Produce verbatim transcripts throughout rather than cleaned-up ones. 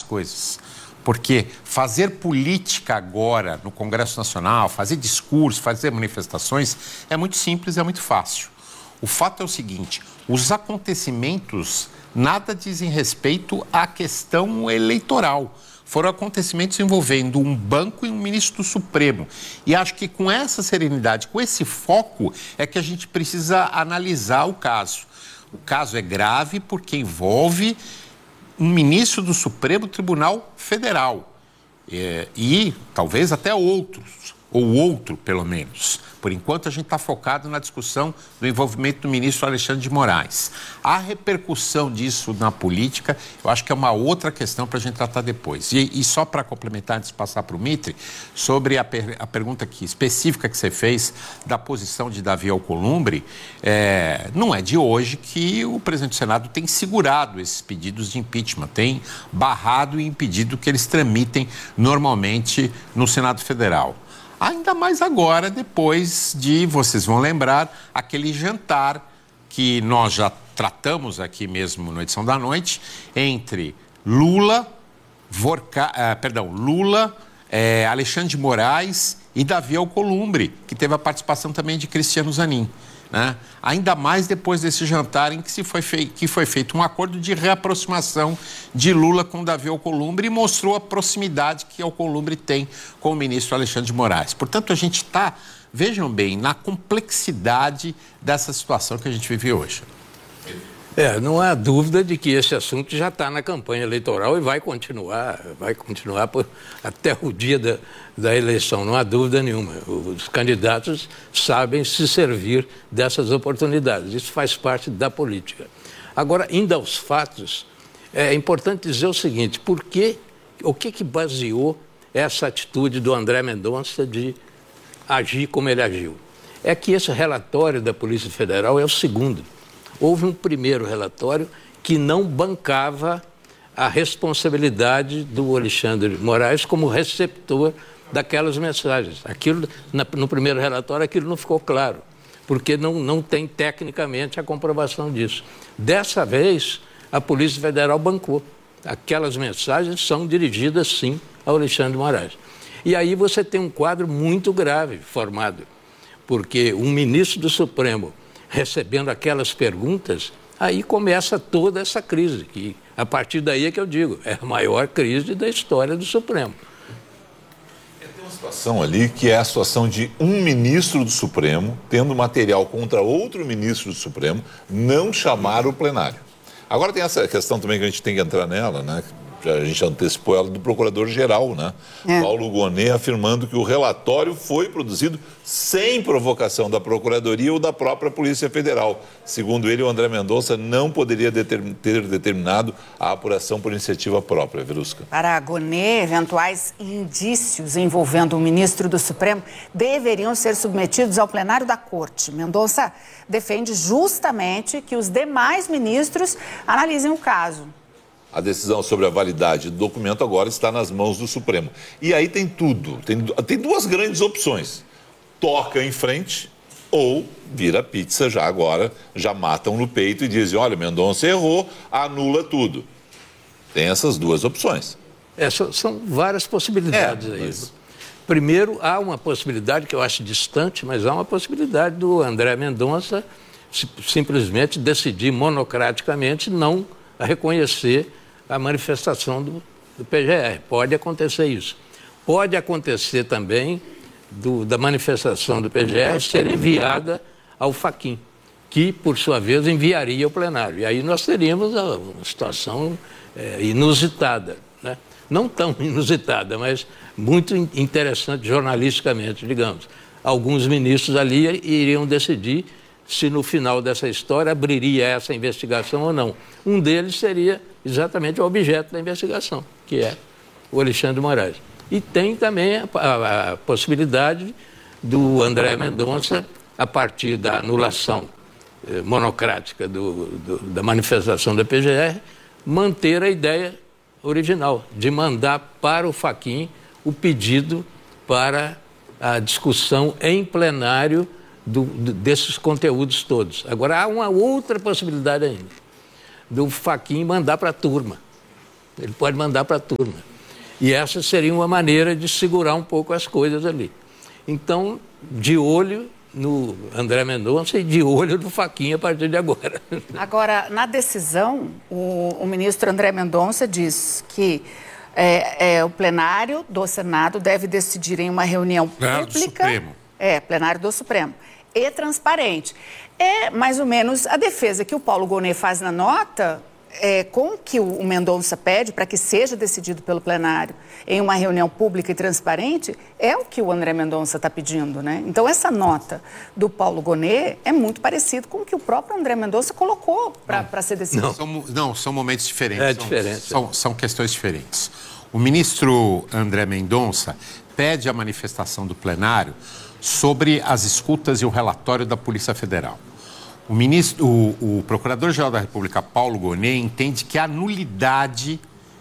coisas. Porque fazer política agora no Congresso Nacional, fazer discurso, fazer manifestações, é muito simples, é muito fácil. O fato é o seguinte, os acontecimentos nada dizem respeito à questão eleitoral. Foram acontecimentos envolvendo um banco e um ministro do Supremo. E acho que com essa serenidade, com esse foco, é que a gente precisa analisar o caso. O caso é grave porque envolve um ministro do Supremo Tribunal Federal. É, e talvez até outros, ou outro pelo menos. Por enquanto a gente está focado na discussão do envolvimento do ministro Alexandre de Moraes. A repercussão disso na política, eu acho que é uma outra questão para a gente tratar depois. E, e só para complementar, antes de passar para o Mitre, sobre a, per, a pergunta aqui, específica que você fez da posição de Davi Alcolumbre, é, não é de hoje que o presidente do Senado tem segurado esses pedidos de impeachment, tem barrado e impedido que eles tramitem normalmente no Senado Federal. Ainda mais agora, depois de, vocês vão lembrar, aquele jantar que nós já tratamos aqui mesmo na edição da noite, entre Lula, Vorca, eh, perdão, Lula, eh, Alexandre de Moraes e Davi Alcolumbre, que teve a participação também de Cristiano Zanin. Né? Ainda mais depois desse jantar em que, se foi, fei- que foi feito um acordo de reaproximação de Lula com Davi Alcolumbre e mostrou a proximidade que Alcolumbre tem com o ministro Alexandre de Moraes. Portanto, a gente está, vejam bem, na complexidade dessa situação que a gente vive hoje. É, não há dúvida de que esse assunto já está na campanha eleitoral e vai continuar, vai continuar por, até o dia da, da eleição, não há dúvida nenhuma. Os candidatos sabem se servir dessas oportunidades, isso faz parte da política. Agora, indo aos fatos, é importante dizer o seguinte, por que, o que, que baseou essa atitude do André Mendonça de agir como ele agiu? É que esse relatório da Polícia Federal é o segundo. Houve um primeiro relatório que não bancava a responsabilidade do Alexandre de Moraes como receptor daquelas mensagens. Aquilo, na, no primeiro relatório, aquilo não ficou claro, porque não, não tem tecnicamente a comprovação disso. Dessa vez, a Polícia Federal bancou. Aquelas mensagens são dirigidas, sim, ao Alexandre de Moraes. E aí você tem um quadro muito grave formado, porque um ministro do Supremo recebendo aquelas perguntas, aí começa toda essa crise, que a partir daí é que eu digo, é a maior crise da história do Supremo. Tem uma situação ali que é a situação de um ministro do Supremo tendo material contra outro ministro do Supremo não chamar o plenário. Agora tem essa questão também que a gente tem que entrar nela, né? A gente antecipou ela do procurador-geral, né? É. Paulo Gonet afirmando que o relatório foi produzido sem provocação da Procuradoria ou da própria Polícia Federal. Segundo ele, o André Mendonça não poderia determin- ter determinado a apuração por iniciativa própria. Verusca. Para Gonet, eventuais indícios envolvendo o ministro do Supremo deveriam ser submetidos ao plenário da Corte. Mendonça defende justamente que os demais ministros analisem o caso. A decisão sobre a validade do documento agora está nas mãos do Supremo. E aí tem tudo, tem, tem duas grandes opções. Toca em frente ou vira pizza já agora, já matam no peito e dizem, olha, Mendonça errou, anula tudo. Tem essas duas opções. É, são, são várias possibilidades é, aí. Mas... Primeiro, há uma possibilidade que eu acho distante, mas há uma possibilidade do André Mendonça simplesmente decidir monocraticamente não reconhecer a manifestação do, do P G R. Pode acontecer isso. Pode acontecer também do, da manifestação do P G R ser enviada ao Fachin, que, por sua vez, enviaria ao plenário. E aí nós teríamos uma situação é, inusitada, né? Não tão inusitada, mas muito interessante jornalisticamente, digamos. Alguns ministros ali iriam decidir se no final dessa história abriria essa investigação ou não. Um deles seria exatamente o objeto da investigação, que é o Alexandre de Moraes. E tem também a, a, a possibilidade do André Mendonça, a partir da anulação eh, monocrática do, do, da manifestação da P G R, manter a ideia original, de mandar para o Fachin o pedido para a discussão em plenário Do, do, desses conteúdos todos. Agora, há uma outra possibilidade ainda, do Fachin mandar para a turma. Ele pode mandar para a turma. E essa seria uma maneira de segurar um pouco as coisas ali. Então, de olho no André Mendonça e de olho no Fachin a partir de agora. Agora, na decisão, o, o ministro André Mendonça diz que é, é, o plenário do Senado deve decidir em uma reunião plenário pública... do Supremo. É, plenário do Supremo. E transparente. É mais ou menos a defesa que o Paulo Gonet faz na nota... É, com o que o Mendonça pede para que seja decidido pelo plenário em uma reunião pública e transparente, é o que o André Mendonça está pedindo, né? Então, essa nota do Paulo Gonet é muito parecida com o que o próprio André Mendonça colocou para ser decidido. Não. São, não, são momentos diferentes. É são, diferente. São, são questões diferentes. O ministro André Mendonça pede a manifestação do plenário sobre as escutas e o relatório da Polícia Federal. O, ministro, o, o Procurador-Geral da República, Paulo Gonet, entende que há nulidade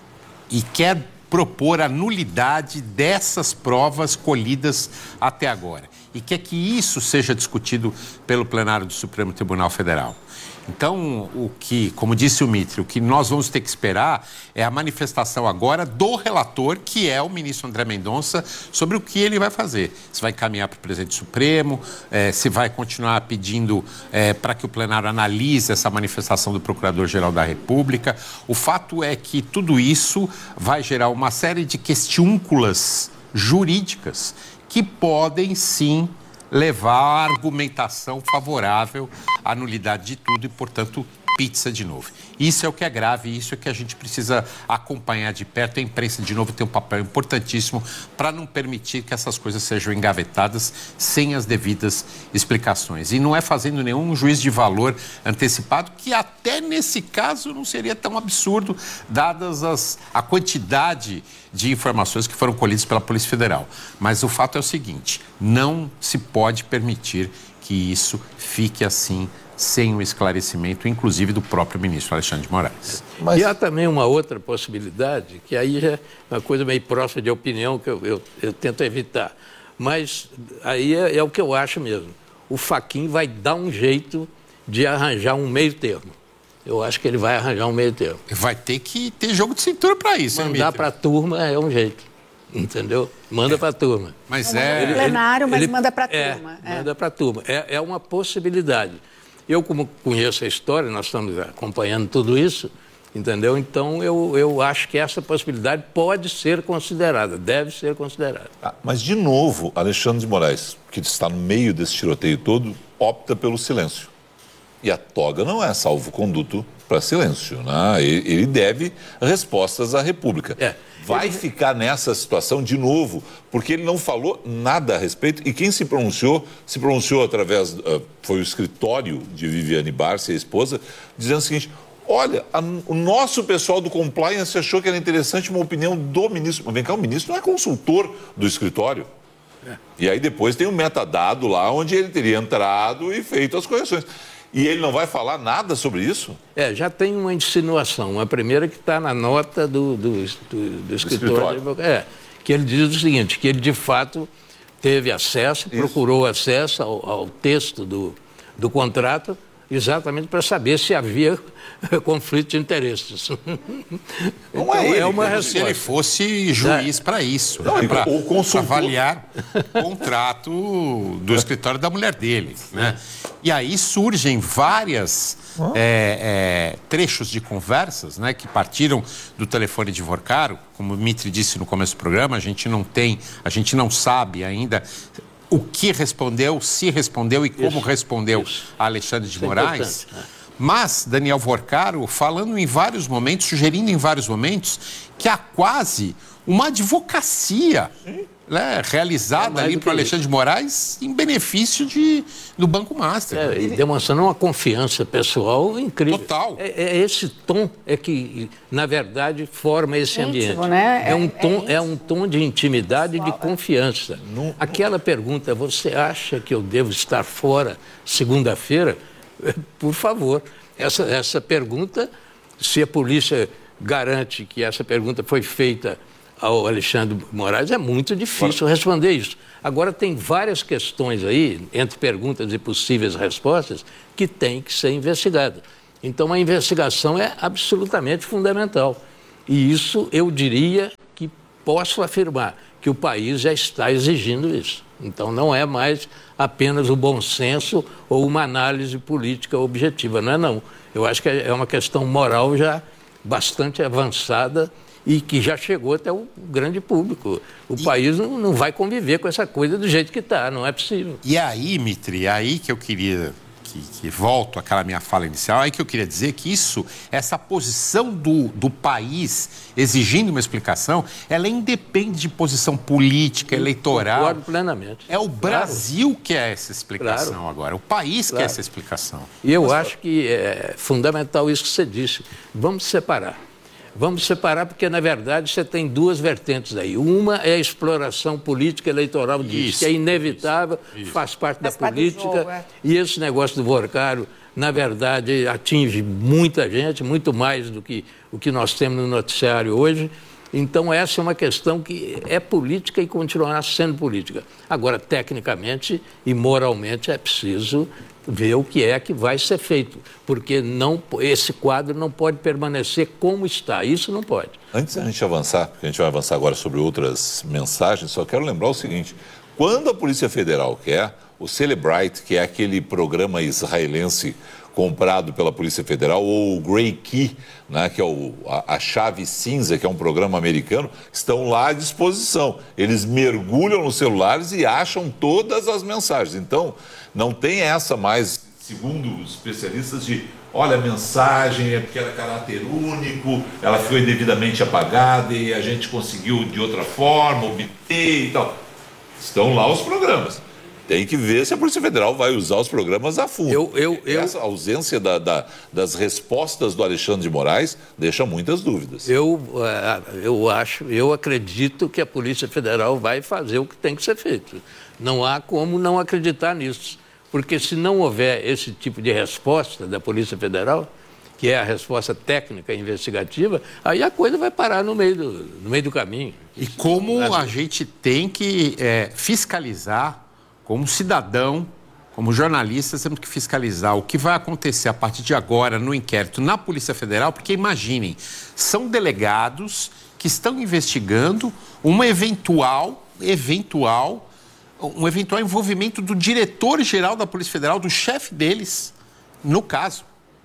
e quer propor a nulidade dessas provas colhidas até agora. E quer que isso seja discutido pelo plenário do Supremo Tribunal Federal. Então, o que, como disse o Mitre, o que nós vamos ter que esperar é a manifestação agora do relator, que é o ministro André Mendonça, sobre o que ele vai fazer. Se vai caminhar para o presidente Supremo, eh, se vai continuar pedindo eh, para que o plenário analise essa manifestação do Procurador-Geral da República. O fato é que tudo isso vai gerar uma série de questiúnculas jurídicas que podem, sim, levar a argumentação favorável à nulidade de tudo e, portanto, pizza de novo. Isso é o que é grave, isso é que a gente precisa acompanhar de perto. A imprensa, de novo, tem um papel importantíssimo para não permitir que essas coisas sejam engavetadas sem as devidas explicações. E não é fazendo nenhum juízo de valor antecipado, que até nesse caso não seria tão absurdo, dadas as, a quantidade de informações que foram colhidas pela Polícia Federal. Mas o fato é o seguinte, não se pode permitir que isso fique assim, sem o esclarecimento, inclusive do próprio ministro Alexandre de Moraes. Mas... E há também uma outra possibilidade, que aí já é uma coisa meio próxima de opinião, que eu, eu, eu tento evitar. Mas aí é, é o que eu acho mesmo. O Fachin vai dar um jeito de arranjar um meio termo. Eu acho que ele vai arranjar um meio termo. Vai ter que ter jogo de cintura para isso, hein, Mandar para a turma é um jeito. Entendeu? Manda é. para a turma. Mas não é... Manda para plenário, mas ele, manda para a é, turma. É. Manda para a turma. É, é uma possibilidade. Eu, como conheço a história, nós estamos acompanhando tudo isso, entendeu? Então, eu, eu acho que essa possibilidade pode ser considerada, deve ser considerada. Ah, mas, de novo, Alexandre de Moraes, que está no meio desse tiroteio todo, opta pelo silêncio. E a toga não é salvo-conduto para silêncio, né? Ele, ele deve respostas à República. É. Vai ficar nessa situação de novo, porque ele não falou nada a respeito, e quem se pronunciou, se pronunciou através, uh, foi o escritório de Viviane Barça, a esposa, dizendo o seguinte, olha, a, o nosso pessoal do compliance achou que era interessante uma opinião do ministro, mas vem cá, o ministro não é consultor do escritório. É. E aí depois tem um metadado lá, onde ele teria entrado e feito as correções. E ele não vai falar nada sobre isso? É, já tem uma insinuação. A primeira que está na nota do, do, do, do escritório. Do escritório. É, que ele diz o seguinte, que ele de fato teve acesso, isso. procurou acesso ao, ao texto do, do contrato, exatamente para saber se havia conflito de interesses. Não então, é, ele, é uma resposta. Se ele fosse juiz é. para isso, né? para avaliar o contrato do escritório da mulher dele. Né? E aí surgem várias ah. é, é, trechos de conversas, né, que partiram do telefone de Vorcaro, como o Mitre disse no começo do programa, a gente não tem, a gente não sabe ainda o que respondeu, se respondeu e como isso, respondeu isso. a Alexandre de isso Moraes. É Mas Daniel Vorcaro falando em vários momentos, sugerindo em vários momentos, que há quase uma advocacia né, realizada é ali para Alexandre de Moraes em benefício de, do Banco Master. É, e demonstrando uma confiança pessoal incrível. Total. É, é esse tom é que, na verdade, forma esse íntimo, ambiente. Né? É, é, um tom, é, é um tom de intimidade e de confiança. Não, Aquela pergunta, você acha que eu devo estar fora segunda-feira? Por favor, essa, essa pergunta, se a polícia garante que essa pergunta foi feita ao Alexandre Moraes, é muito difícil responder isso. Agora, tem várias questões aí, entre perguntas e possíveis respostas, que têm que ser investigadas. Então, a investigação é absolutamente fundamental. E isso eu diria que posso afirmar que o país já está exigindo isso. Então não é mais apenas o bom senso ou uma análise política objetiva, não é não. Eu acho que é uma questão moral já bastante avançada e que já chegou até o grande público. O e... país não, não vai conviver com essa coisa do jeito que está, não é possível. E aí, Mitri, aí que eu queria... Que, que volto àquela minha fala inicial, aí que eu queria dizer que isso, essa posição do, do país exigindo uma explicação, ela independe de posição política, eleitoral. Concordo plenamente. É o Brasil claro. que quer essa explicação claro. agora, o país claro. quer essa explicação. E eu Mas, acho que é fundamental isso que você disse. Vamos separar. Vamos separar porque, na verdade, você tem duas vertentes aí. Uma é a exploração política eleitoral disso, isso, que é inevitável, isso, isso. faz parte faz da parte política. Jogo, é. E esse negócio do Vorcaro, na verdade, atinge muita gente, muito mais do que o que nós temos no noticiário hoje. Então, essa é uma questão que é política e continuará sendo política. Agora, tecnicamente e moralmente, é preciso ver o que é que vai ser feito, porque não, esse quadro não pode permanecer como está, isso não pode. Antes da gente avançar, porque a gente vai avançar agora sobre outras mensagens, só quero lembrar o seguinte, quando a Polícia Federal quer, o Celebrite, que é aquele programa israelense comprado pela Polícia Federal, ou o Grey Key, né, que é o, a, a chave cinza, que é um programa americano, estão lá à disposição. Eles mergulham nos celulares e acham todas as mensagens. Então, não tem essa mais, segundo os especialistas, de olha, a mensagem é porque era caráter único, ela foi devidamente apagada e a gente conseguiu de outra forma obter e tal. Estão lá os programas. Tem que ver se a Polícia Federal vai usar os programas a fundo. Eu, eu, eu... Essa ausência da, da, das respostas do Alexandre de Moraes deixa muitas dúvidas. Eu, eu acho, eu acredito que a Polícia Federal vai fazer o que tem que ser feito. Não há como não acreditar nisso. Porque se não houver esse tipo de resposta da Polícia Federal, que é a resposta técnica e investigativa, aí a coisa vai parar no meio do, no meio do caminho. E como a gente tem que é, fiscalizar, como cidadão, como jornalista, temos que fiscalizar o que vai acontecer a partir de agora no inquérito na Polícia Federal, porque imaginem, são delegados que estão investigando uma eventual, eventual, um eventual envolvimento do diretor-geral da Polícia Federal, do chefe deles, no caso.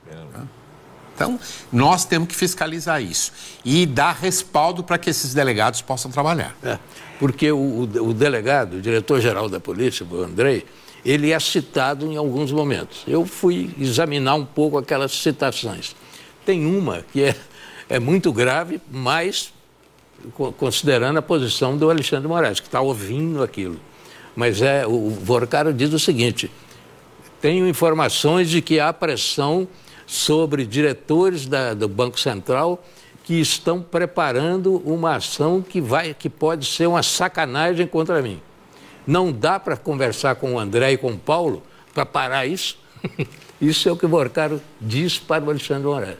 Então, nós temos que fiscalizar isso e dar respaldo para que esses delegados possam trabalhar. É, porque o, o, o delegado, o diretor-geral da polícia, o Andrei, ele é citado em alguns momentos. Eu fui examinar um pouco aquelas citações. Tem uma que é, é muito grave, mas considerando a posição do Alexandre de Moraes, que está ouvindo aquilo. Mas é, o Vorcaro diz o seguinte, tenho informações de que há pressão sobre diretores da, do Banco Central que estão preparando uma ação que, vai, que pode ser uma sacanagem contra mim. Não dá para conversar com o André e com o Paulo para parar isso? Isso é o que o Vorcaro diz para o Alexandre de Moraes.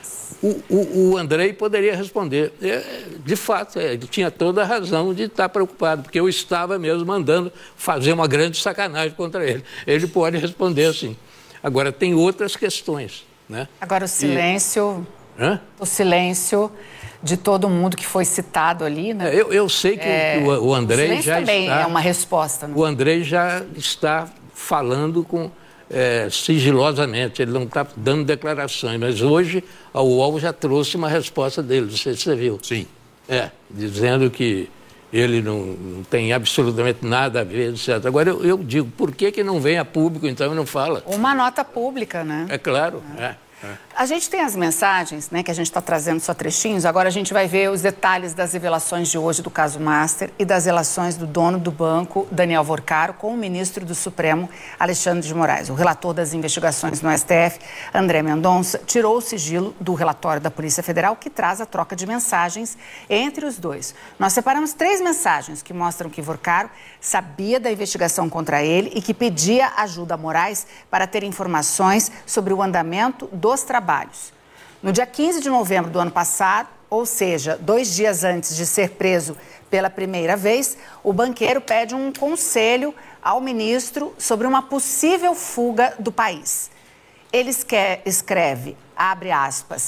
O, o, o Andrei poderia responder, é, de fato, é, ele tinha toda a razão de estar preocupado, porque eu estava mesmo mandando fazer uma grande sacanagem contra ele. Ele pode responder assim. Agora, tem outras questões. Né? Agora, o silêncio, e... o silêncio de todo mundo que foi citado ali, né? Eu, eu sei que é... o, o Andrei o já também está... é uma resposta. Né? O Andrei já está falando com, é, sigilosamente, ele não está dando declarações, mas hoje a U O L já trouxe uma resposta dele, não sei se você viu. Sim. É, dizendo que ele não, não tem absolutamente nada a ver, etcétera. Agora, eu, eu digo, por que que não vem a público, então, e não fala? Uma nota pública, né? É claro, é. é. É. A gente tem as mensagens, né, que a gente está trazendo só trechinhos, agora a gente vai ver os detalhes das revelações de hoje do caso Master e das relações do dono do banco, Daniel Vorcaro, com o ministro do Supremo, Alexandre de Moraes. O relator das investigações no S T F, André Mendonça, tirou o sigilo do relatório da Polícia Federal que traz a troca de mensagens entre os dois. Nós separamos três mensagens que mostram que Vorcaro sabia da investigação contra ele e que pedia ajuda a Moraes para ter informações sobre o andamento dos trabalhos. No dia quinze de novembro do ano passado, ou seja, dois dias antes de ser preso pela primeira vez, o banqueiro pede um conselho ao ministro sobre uma possível fuga do país. Ele escreve, abre aspas,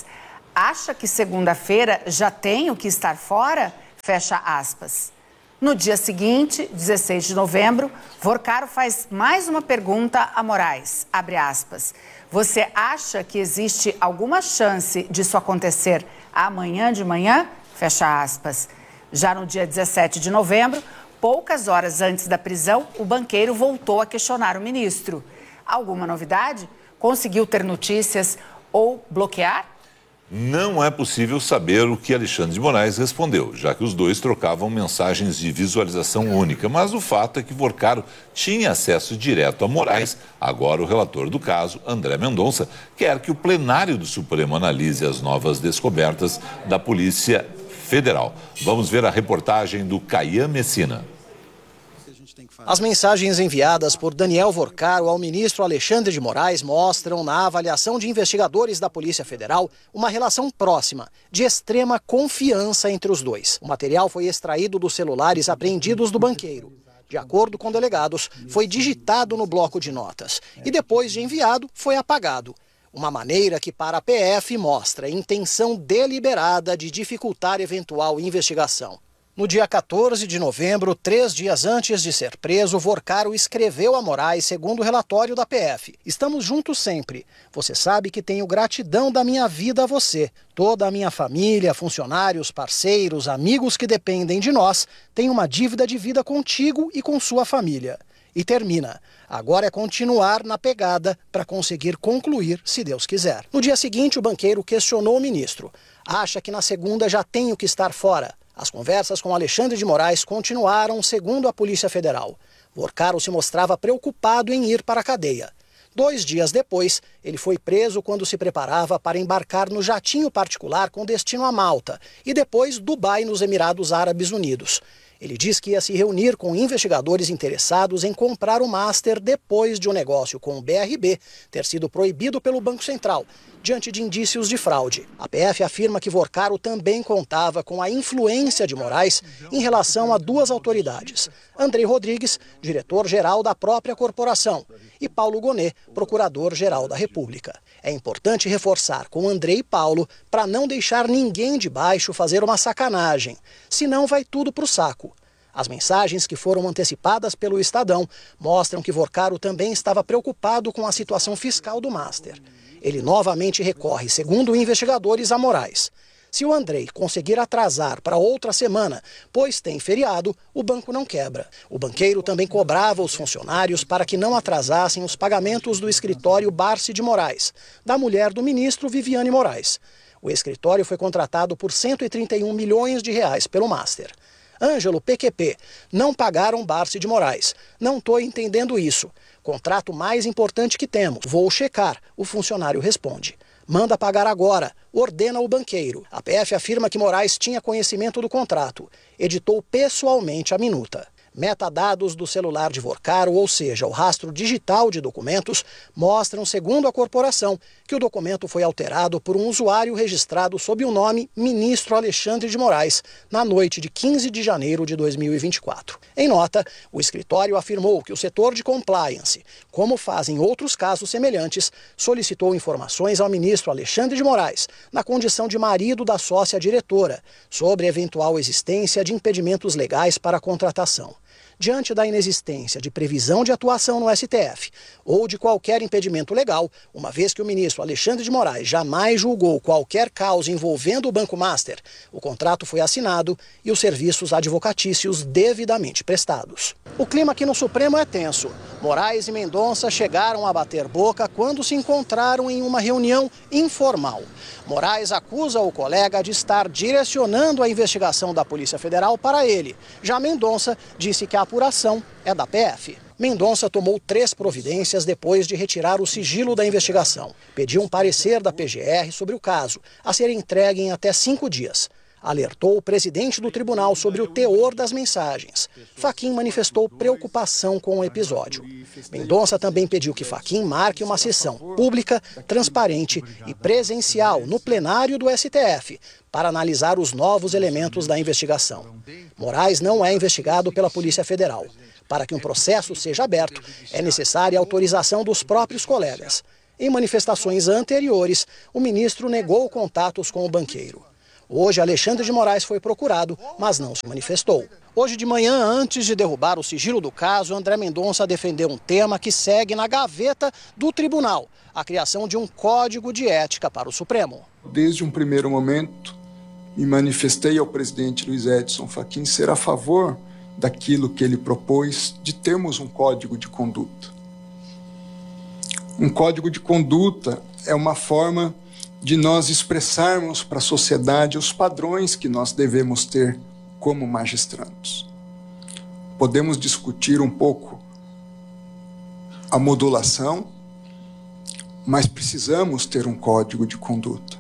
Acha que segunda-feira já tem o que estar fora? Fecha aspas. No dia seguinte, dezesseis de novembro, Vorcaro faz mais uma pergunta a Moraes, abre aspas. Você acha que existe alguma chance disso acontecer amanhã de manhã? Fecha aspas. Já no dia dezessete de novembro, poucas horas antes da prisão, o banqueiro voltou a questionar o ministro. Alguma novidade? Conseguiu ter notícias ou bloquear? Não é possível saber o que Alexandre de Moraes respondeu, já que os dois trocavam mensagens de visualização única. Mas o fato é que Vorcaro tinha acesso direto a Moraes. Agora o relator do caso, André Mendonça, quer que o plenário do Supremo analise as novas descobertas da Polícia Federal. Vamos ver a reportagem do Caian Messina. As mensagens enviadas por Daniel Vorcaro ao ministro Alexandre de Moraes mostram, na avaliação de investigadores da Polícia Federal, uma relação próxima, de extrema confiança entre os dois. O material foi extraído dos celulares apreendidos do banqueiro. De acordo com delegados, foi digitado no bloco de notas e depois de enviado, foi apagado. Uma maneira que, para a P F, mostra intenção deliberada de dificultar eventual investigação. No dia quatorze de novembro, três dias antes de ser preso, Vorcaro escreveu a Moraes, segundo o relatório da P F. Estamos juntos sempre. Você sabe que tenho gratidão da minha vida a você. Toda a minha família, funcionários, parceiros, amigos que dependem de nós, têm uma dívida de vida contigo e com sua família. E termina. Agora é continuar na pegada para conseguir concluir, se Deus quiser. No dia seguinte, o banqueiro questionou o ministro. Acha que na segunda já tenho que estar fora. As conversas com Alexandre de Moraes continuaram, segundo a Polícia Federal. Vorcaro se mostrava preocupado em ir para a cadeia. Dois dias depois, ele foi preso quando se preparava para embarcar no jatinho particular com destino a Malta e depois Dubai, nos Emirados Árabes Unidos. Ele diz que ia se reunir com investigadores interessados em comprar o Master depois de um negócio com o B R B ter sido proibido pelo Banco Central, diante de indícios de fraude. A P F afirma que Vorcaro também contava com a influência de Moraes em relação a duas autoridades: Andrei Rodrigues, diretor-geral da própria corporação, e Paulo Gonet, procurador-geral da República. É importante reforçar com Andrei e Paulo para não deixar ninguém de baixo fazer uma sacanagem, senão vai tudo para o saco. As mensagens que foram antecipadas pelo Estadão mostram que Vorcaro também estava preocupado com a situação fiscal do Master. Ele novamente recorre, segundo investigadores, a Moraes. Se o Andrei conseguir atrasar para outra semana, pois tem feriado, o banco não quebra. O banqueiro também cobrava os funcionários para que não atrasassem os pagamentos do escritório Barsi de Moraes, da mulher do ministro Viviane Moraes. O escritório foi contratado por cento e trinta e um milhões de reais pelo Master. Ângelo, P Q P, não pagaram Barsi de Moraes. Não estou entendendo isso. Contrato mais importante que temos. Vou checar. O funcionário responde. Manda pagar agora. Ordena o banqueiro. A P F afirma que Moraes tinha conhecimento do contrato. Editou pessoalmente a minuta. Metadados do celular de Vorcaro, ou seja, o rastro digital de documentos, mostram, segundo a corporação, que o documento foi alterado por um usuário registrado sob o nome Ministro Alexandre de Moraes, na noite de quinze de janeiro de dois mil e vinte e quatro. Em nota, o escritório afirmou que o setor de compliance, como faz em outros casos semelhantes, solicitou informações ao ministro Alexandre de Moraes, na condição de marido da sócia diretora, sobre eventual existência de impedimentos legais para a contratação. Diante da inexistência de previsão de atuação no S T F ou de qualquer impedimento legal, uma vez que o ministro Alexandre de Moraes jamais julgou qualquer causa envolvendo o Banco Master, o contrato foi assinado e os serviços advocatícios devidamente prestados. O clima aqui no Supremo é tenso. Moraes e Mendonça chegaram a bater boca quando se encontraram em uma reunião informal. Moraes acusa o colega de estar direcionando a investigação da Polícia Federal para ele. Já Mendonça disse que a apuração é da P F. Mendonça tomou três providências depois de retirar o sigilo da investigação. Pediu um parecer da P G R sobre o caso, a ser entregue em até cinco dias. Alertou o presidente do tribunal sobre o teor das mensagens. Fachin manifestou preocupação com o episódio. Mendonça também pediu que Fachin marque uma sessão pública, transparente e presencial no plenário do S T F para analisar os novos elementos da investigação. Moraes não é investigado pela Polícia Federal. Para que um processo seja aberto, é necessária a autorização dos próprios colegas. Em manifestações anteriores, o ministro negou contatos com o banqueiro. Hoje, Alexandre de Moraes foi procurado, mas não se manifestou. Hoje de manhã, antes de derrubar o sigilo do caso, André Mendonça defendeu um tema que segue na gaveta do tribunal: a criação de um código de ética para o Supremo. Desde um primeiro momento, me manifestei ao presidente Luiz Edson Fachin ser a favor daquilo que ele propôs de termos um código de conduta. Um código de conduta é uma forma de nós expressarmos para a sociedade os padrões que nós devemos ter como magistrados. Podemos discutir um pouco a modulação, mas precisamos ter um código de conduta.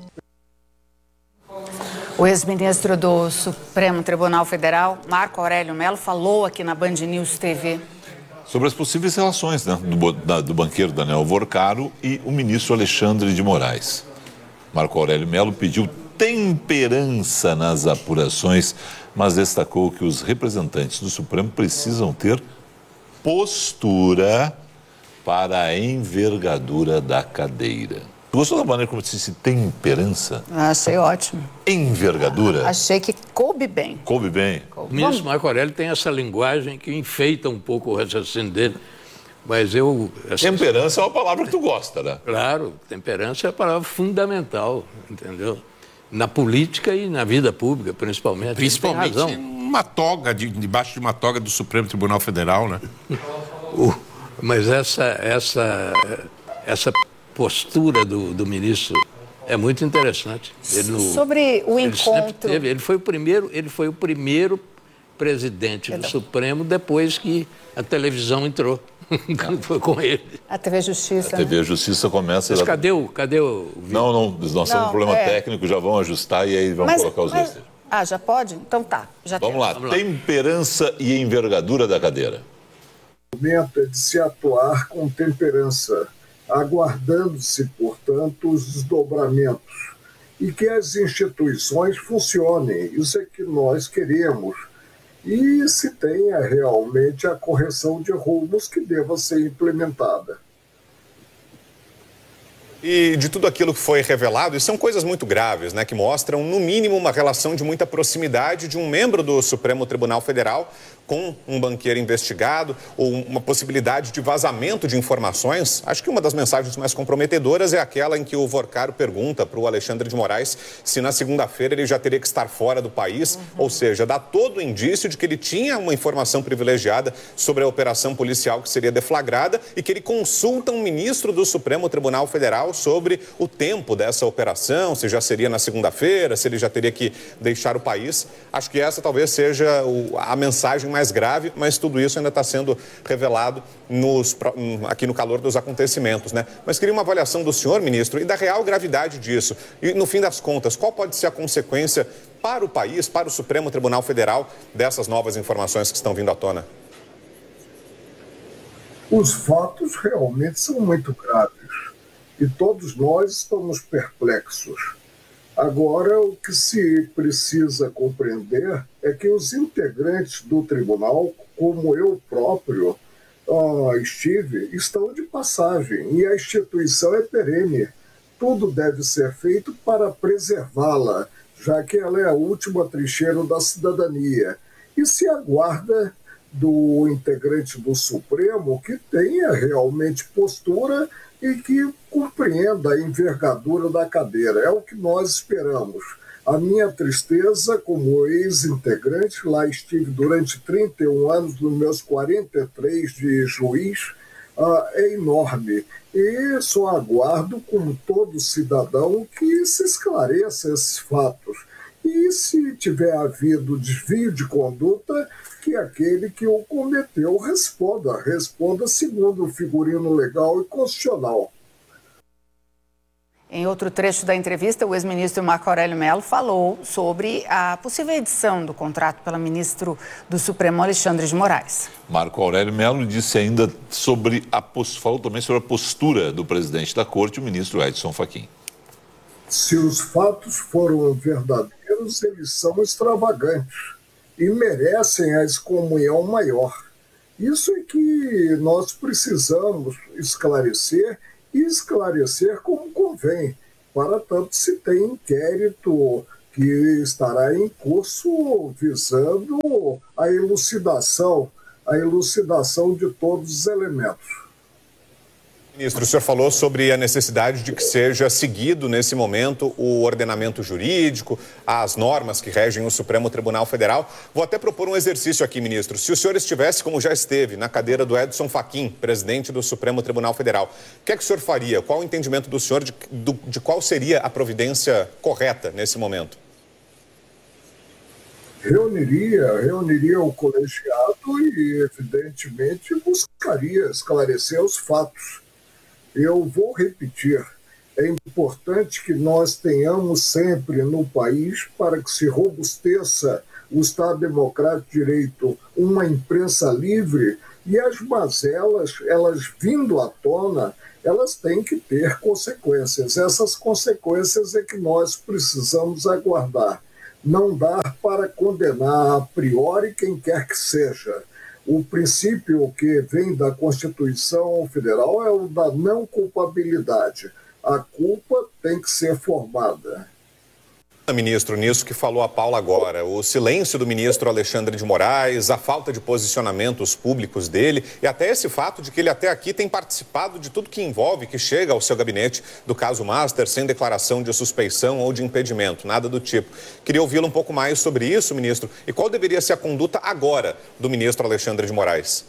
O ex-ministro do Supremo Tribunal Federal, Marco Aurélio Mello, falou aqui na Band News T V sobre as possíveis relações, né, do, da, do banqueiro Daniel Vorcaro e o ministro Alexandre de Moraes. Marco Aurélio Mello pediu temperança nas apurações, mas destacou que os representantes do Supremo precisam ter postura para a envergadura da cadeira. Gostou da maneira como disse temperança? Achei ótimo. Envergadura? Achei que coube bem. Coube bem. O ministro Marco Aurélio tem essa linguagem que enfeita um pouco o raciocínio dele. Mas eu... Essa... Temperança é uma palavra que tu gosta, né? Claro, temperança é a palavra fundamental, entendeu? Na política e na vida pública, principalmente. Principalmente uma toga, de, debaixo de uma toga do Supremo Tribunal Federal, né? o, mas essa, essa, essa postura do, do ministro é muito interessante. Ele, Sobre o ele encontro... Teve, ele foi o primeiro, ele foi o primeiro presidente do Supremo depois que a televisão entrou. Foi com ele. A T V Justiça. A T V Justiça começa... Mas cadê o... Cadê o... Não, não, nós temos um problema é. técnico, já vão ajustar e aí vão mas, colocar os mas... dois. Ah, já pode? Então tá. Já Vamos lá, Vamos lá, temperança e envergadura da cadeira. O momento é de se atuar com temperança, aguardando-se, portanto, os desdobramentos e que as instituições funcionem. Isso é que nós queremos. E se tenha realmente a correção de rumos que deva ser implementada. E de tudo aquilo que foi revelado, e são coisas muito graves, né, que mostram, no mínimo, uma relação de muita proximidade de um membro do Supremo Tribunal Federal com um banqueiro investigado, ou uma possibilidade de vazamento de informações. Acho que uma das mensagens mais comprometedoras é aquela em que o Vorcaro pergunta para o Alexandre de Moraes se na segunda-feira ele já teria que estar fora do país, uhum. ou seja, dá todo o indício de que ele tinha uma informação privilegiada sobre a operação policial que seria deflagrada e que ele consulta um ministro do Supremo Tribunal Federal sobre o tempo dessa operação, se já seria na segunda-feira, se ele já teria que deixar o país. Acho que essa talvez seja o, a mensagem mais grave, mas tudo isso ainda está sendo revelado nos, aqui no calor dos acontecimentos, né? Mas queria uma avaliação do senhor, ministro, e da real gravidade disso. E, no fim das contas, qual pode ser a consequência para o país, para o Supremo Tribunal Federal, dessas novas informações que estão vindo à tona? Os fatos realmente são muito graves. E todos nós estamos perplexos. Agora, o que se precisa compreender é que os integrantes do tribunal, como eu próprio uh, estive, estão de passagem e a instituição é perene. Tudo deve ser feito para preservá-la, já que ela é a última trincheira da cidadania. E se aguarda do integrante do Supremo que tenha realmente postura e que compreenda a envergadura da cadeira. É o que nós esperamos. A minha tristeza, como ex-integrante, lá estive durante trinta e um anos, nos meus quarenta e três de juiz, uh, é enorme. E só aguardo, como todo cidadão, que se esclareça esses fatos. E se tiver havido desvio de conduta, que aquele que o cometeu responda, responda segundo o figurino legal e constitucional. Em outro trecho da entrevista, o ex-ministro Marco Aurélio Mello falou sobre a possível edição do contrato pelo ministro do Supremo, Alexandre de Moraes. Marco Aurélio Mello disse ainda sobre a falou também sobre a postura do presidente da Corte, o ministro Edson Fachin. Se os fatos foram verdadeiros, eles são extravagantes e merecem a excomunhão maior. Isso é que nós precisamos esclarecer e esclarecer como convém. Para tanto, se tem inquérito que estará em curso visando a elucidação, a elucidação de todos os elementos. Ministro, o senhor falou sobre a necessidade de que seja seguido, nesse momento, o ordenamento jurídico, as normas que regem o Supremo Tribunal Federal. Vou até propor um exercício aqui, ministro. Se o senhor estivesse, como já esteve, na cadeira do Edson Fachin, presidente do Supremo Tribunal Federal, o que é que o senhor faria? Qual o entendimento do senhor de, de, de qual seria a providência correta nesse momento? Reuniria, reuniria o colegiado e, evidentemente, buscaria esclarecer os fatos. Eu vou repetir, é importante que nós tenhamos sempre no país, para que se robusteça o Estado Democrático de Direito, uma imprensa livre, e as mazelas, elas vindo à tona, elas têm que ter consequências. Essas consequências é que nós precisamos aguardar. Não dá para condenar a priori quem quer que seja. O princípio que vem da Constituição Federal é o da não culpabilidade. A culpa tem que ser formada. Ministro, nisso que falou a Paula agora, o silêncio do ministro Alexandre de Moraes, a falta de posicionamentos públicos dele e até esse fato de que ele até aqui tem participado de tudo que envolve, que chega ao seu gabinete do caso Master, sem declaração de suspeição ou de impedimento, nada do tipo. Queria ouvi-lo um pouco mais sobre isso, ministro, e qual deveria ser a conduta agora do ministro Alexandre de Moraes?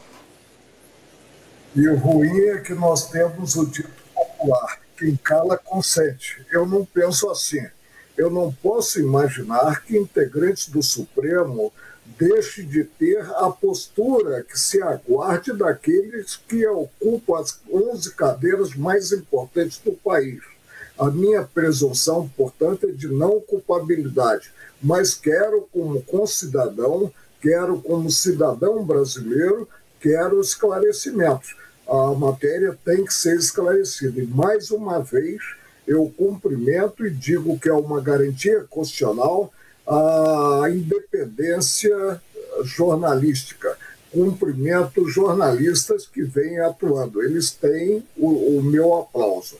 E o ruim é que nós temos o dito popular, quem cala consente. Eu não penso assim. Eu não posso imaginar que integrantes do Supremo deixem de ter a postura que se aguarde daqueles que ocupam as onze cadeiras mais importantes do país. A minha presunção, portanto, é de não culpabilidade, mas quero como concidadão, quero como cidadão brasileiro, quero esclarecimentos. A matéria tem que ser esclarecida. E, mais uma vez, eu cumprimento e digo que é uma garantia constitucional a independência jornalística. Cumprimento os jornalistas que vêm atuando. Eles têm o, o meu aplauso.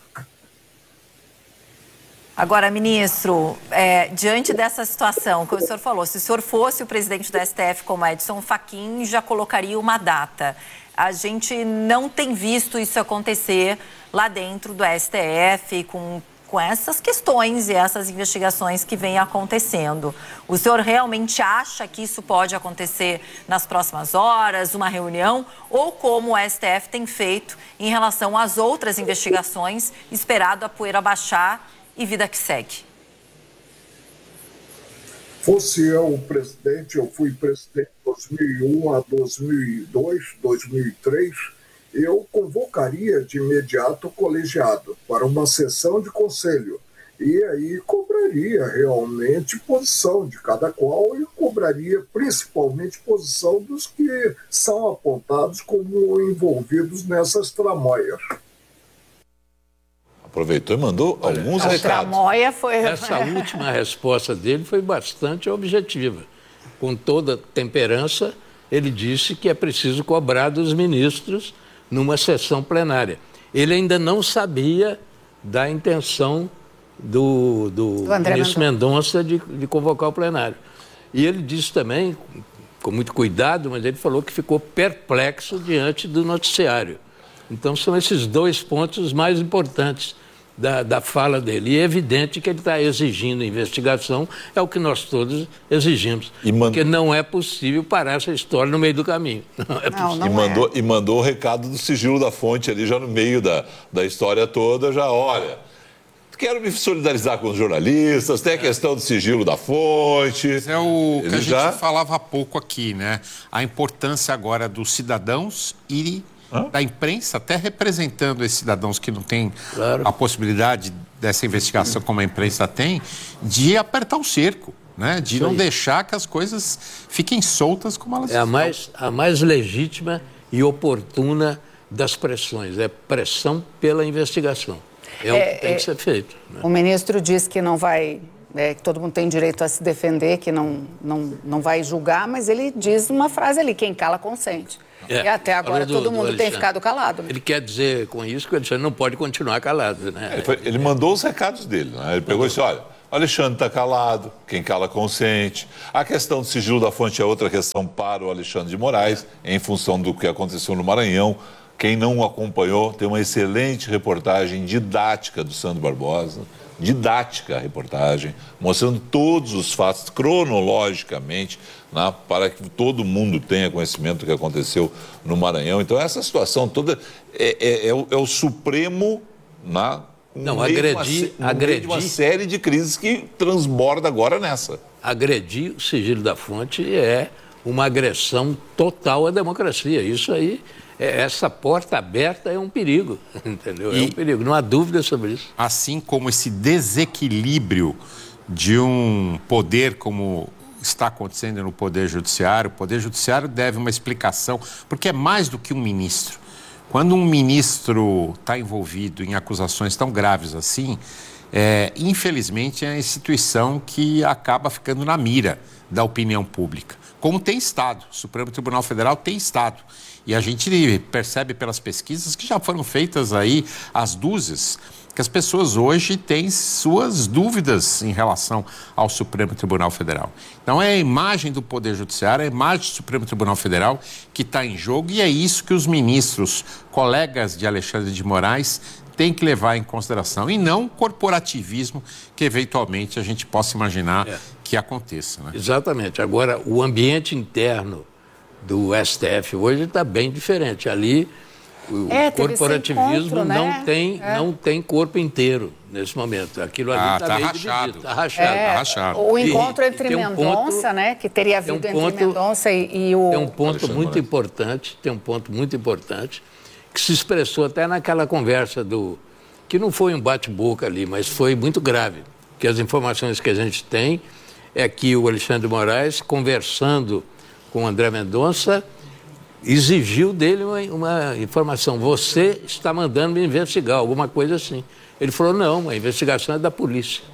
Agora, ministro, é, diante dessa situação, como o senhor falou, se o senhor fosse o presidente do S T F como Edson Fachin, já colocaria uma data. A gente não tem visto isso acontecer lá dentro do S T F, com, com essas questões e essas investigações que vêm acontecendo. O senhor realmente acha que isso pode acontecer nas próximas horas, uma reunião, ou como o S T F tem feito em relação às outras investigações, esperado a poeira baixar e vida que segue? Fosse eu o presidente, eu fui presidente de dois mil e um a dois mil e dois, dois mil e três, eu convocaria de imediato o colegiado para uma sessão de conselho e aí cobraria realmente posição de cada qual e cobraria principalmente posição dos que são apontados como envolvidos nessas tramóias. Aproveitou e mandou Olha, alguns A recados. tramóia foi... Essa última resposta dele foi bastante objetiva. Com toda temperança, ele disse que é preciso cobrar dos ministros numa sessão plenária. Ele ainda não sabia da intenção do, do, do ministro Mendonça de, de convocar o plenário. E ele disse também, com muito cuidado, mas ele falou que ficou perplexo diante do noticiário. Então, são esses dois pontos mais importantes da, da fala dele. E é evidente que ele está exigindo investigação, é o que nós todos exigimos. E man... Porque não é possível parar essa história no meio do caminho. Não é não, possível. não e, mandou, é. e mandou o recado do sigilo da fonte ali, já no meio da, da história toda, já, olha, quero me solidarizar com os jornalistas, tem a questão do sigilo da fonte. É o que Ele a gente já... falava há pouco aqui, né? A importância agora dos cidadãos e Hã? da imprensa, até representando esses cidadãos que não têm Claro. a possibilidade dessa investigação como a imprensa tem, de apertar o cerco, né? De Isso não aí. deixar que as coisas fiquem soltas como elas É a estão. mais, a mais legítima e oportuna das pressões. É pressão pela investigação. É, É, o que tem é, que ser feito. Né? O ministro diz que não vai, é, que todo mundo tem direito a se defender, que não, não, não vai julgar, mas ele diz uma frase ali, quem cala consente. É, e até agora do, todo do mundo Alexandre. tem ficado calado. Né? Ele quer dizer com isso que o Alexandre não pode continuar calado, né? Ele, foi, ele mandou os recados dele, né? Ele pegou e disse, olha, o Alexandre está calado, quem cala consente. A questão do sigilo da fonte é outra questão para o Alexandre de Moraes, em função do que aconteceu no Maranhão. Quem não acompanhou, tem uma excelente reportagem didática do Sandro Barbosa, didática a reportagem, mostrando todos os fatos cronologicamente, né, para que todo mundo tenha conhecimento do que aconteceu no Maranhão. Então, essa situação toda é, é, é, o, é o Supremo, né, não, no meio agredir, de uma, no agredir, meio de uma série de crises que transborda agora nessa. Agredir o sigilo da fonte é uma agressão total à democracia. Isso aí, é, essa porta aberta é um perigo, entendeu? É E, um perigo, não há dúvida sobre isso. Assim como esse desequilíbrio de um poder como está acontecendo no Poder Judiciário, o Poder Judiciário deve uma explicação, porque é mais do que um ministro. Quando um ministro está envolvido em acusações tão graves assim, é, infelizmente é a instituição que acaba ficando na mira da opinião pública, como tem estado. O Supremo Tribunal Federal tem estado. E a gente percebe pelas pesquisas que já foram feitas aí às dúzias, que as pessoas hoje têm suas dúvidas em relação ao Supremo Tribunal Federal. Então é a imagem do Poder Judiciário, é a imagem do Supremo Tribunal Federal que está em jogo, e é isso que os ministros, colegas de Alexandre de Moraes, têm que levar em consideração, e não o corporativismo que eventualmente a gente possa imaginar é. que aconteça. Né? Exatamente. Agora, o ambiente interno do S T F hoje está bem diferente. Ali, o é, corporativismo encontro, né? não, tem, é. não tem corpo inteiro nesse momento. Aquilo ali ah, está tá meio rachado. dividido. Está rachado. É, tá rachado. O encontro e, entre e Mendonça, um ponto, né, que teria havido um entre ponto, Mendonça e, e o... Tem um ponto Alexandre muito Moraes. importante, tem um ponto muito importante, que se expressou até naquela conversa do... que não foi um bate-boca ali, mas foi muito grave. Que as informações que a gente tem é que o Alexandre de Moraes, conversando com o André Mendonça, exigiu dele uma, uma informação. Você está mandando me investigar, alguma coisa assim. Ele falou, não, a investigação é da polícia.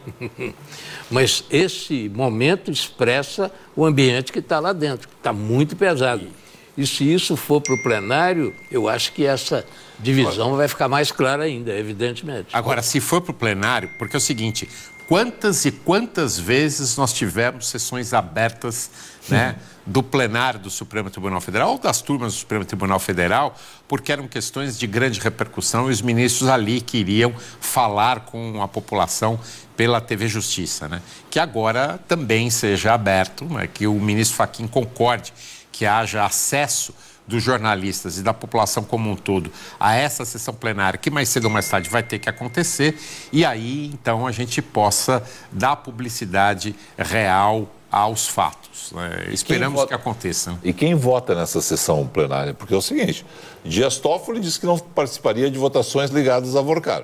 Mas esse momento expressa o ambiente que está lá dentro, que está muito pesado. E se isso for para o plenário, eu acho que essa divisão vai ficar mais clara ainda, evidentemente. Agora, se for para o plenário, porque é o seguinte, quantas e quantas vezes nós tivemos sessões abertas, né, do plenário do Supremo Tribunal Federal ou das turmas do Supremo Tribunal Federal, porque eram questões de grande repercussão e os ministros ali queriam falar com a população pela T V Justiça, né? Que agora também seja aberto, né, que o ministro Fachin concorde que haja acesso dos jornalistas e da população como um todo a essa sessão plenária, que mais cedo ou mais tarde vai ter que acontecer, e aí, então, a gente possa dar publicidade real aos fatos. Né? Esperamos vota... que aconteça. Né? E quem vota nessa sessão plenária? Porque é o seguinte, Dias Toffoli disse que não participaria de votações ligadas a Vorcaro.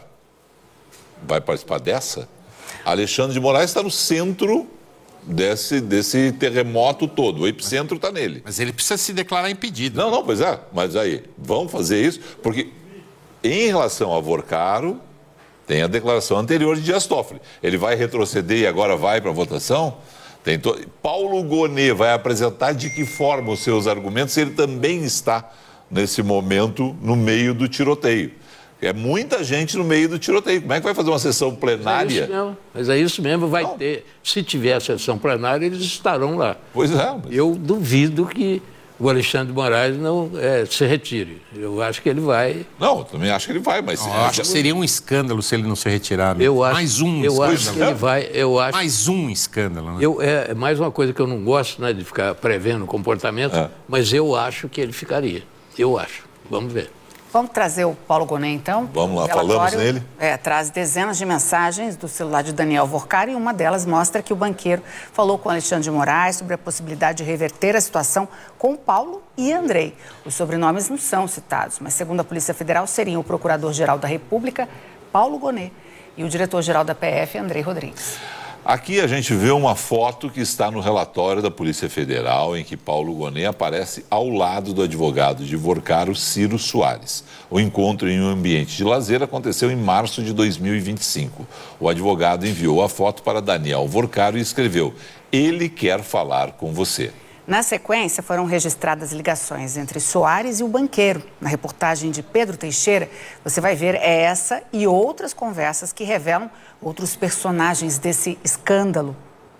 Vai participar dessa? Alexandre de Moraes está no centro Desse, desse terremoto todo, o epicentro está nele. Mas ele precisa se declarar impedido. Não, não, pois é, mas aí, vamos fazer isso, porque em relação a Vorcaro, tem a declaração anterior de Dias Toffoli. Ele vai retroceder e agora vai para a votação? Tem to... Paulo Gonet vai apresentar de que forma os seus argumentos, ele também está, nesse momento, no meio do tiroteio. É muita gente no meio do tiroteio. Como é que vai fazer uma sessão plenária? Mas é isso mesmo, mas é isso mesmo vai não. ter. Se tiver a sessão plenária, eles estarão lá. Pois é. Mas... Eu duvido que o Alexandre de Moraes não é, se retire. Eu acho que ele vai... Não, eu também acho que ele vai, mas... Não, eu acho que seria um escândalo se ele não se retirar. Eu acho, mais um eu escândalo. Acho que ele vai, eu acho... Mais um escândalo. Né? Eu, é, é mais uma coisa que eu não gosto, né, de ficar prevendo o comportamento, é. mas eu acho que ele ficaria. Eu acho. Vamos ver. Vamos trazer o Paulo Gonet, então? Vamos lá, falamos nele. É, traz dezenas de mensagens do celular de Daniel Vorcaro e uma delas mostra que o banqueiro falou com Alexandre de Moraes sobre a possibilidade de reverter a situação com Paulo e Andrei. Os sobrenomes não são citados, mas segundo a Polícia Federal seriam o Procurador-Geral da República, Paulo Gonet, e o Diretor-Geral da P F, Andrei Rodrigues. Aqui a gente vê uma foto que está no relatório da Polícia Federal, em que Paulo Gonet aparece ao lado do advogado de Vorcaro, Ciro Soares. O encontro em um ambiente de lazer aconteceu em março de dois mil e vinte e cinco. O advogado enviou a foto para Daniel Vorcaro e escreveu: ele quer falar com você. Na sequência, foram registradas ligações entre Soares e o banqueiro. Na reportagem de Pedro Teixeira, você vai ver essa e outras conversas que revelam outros personagens desse escândalo.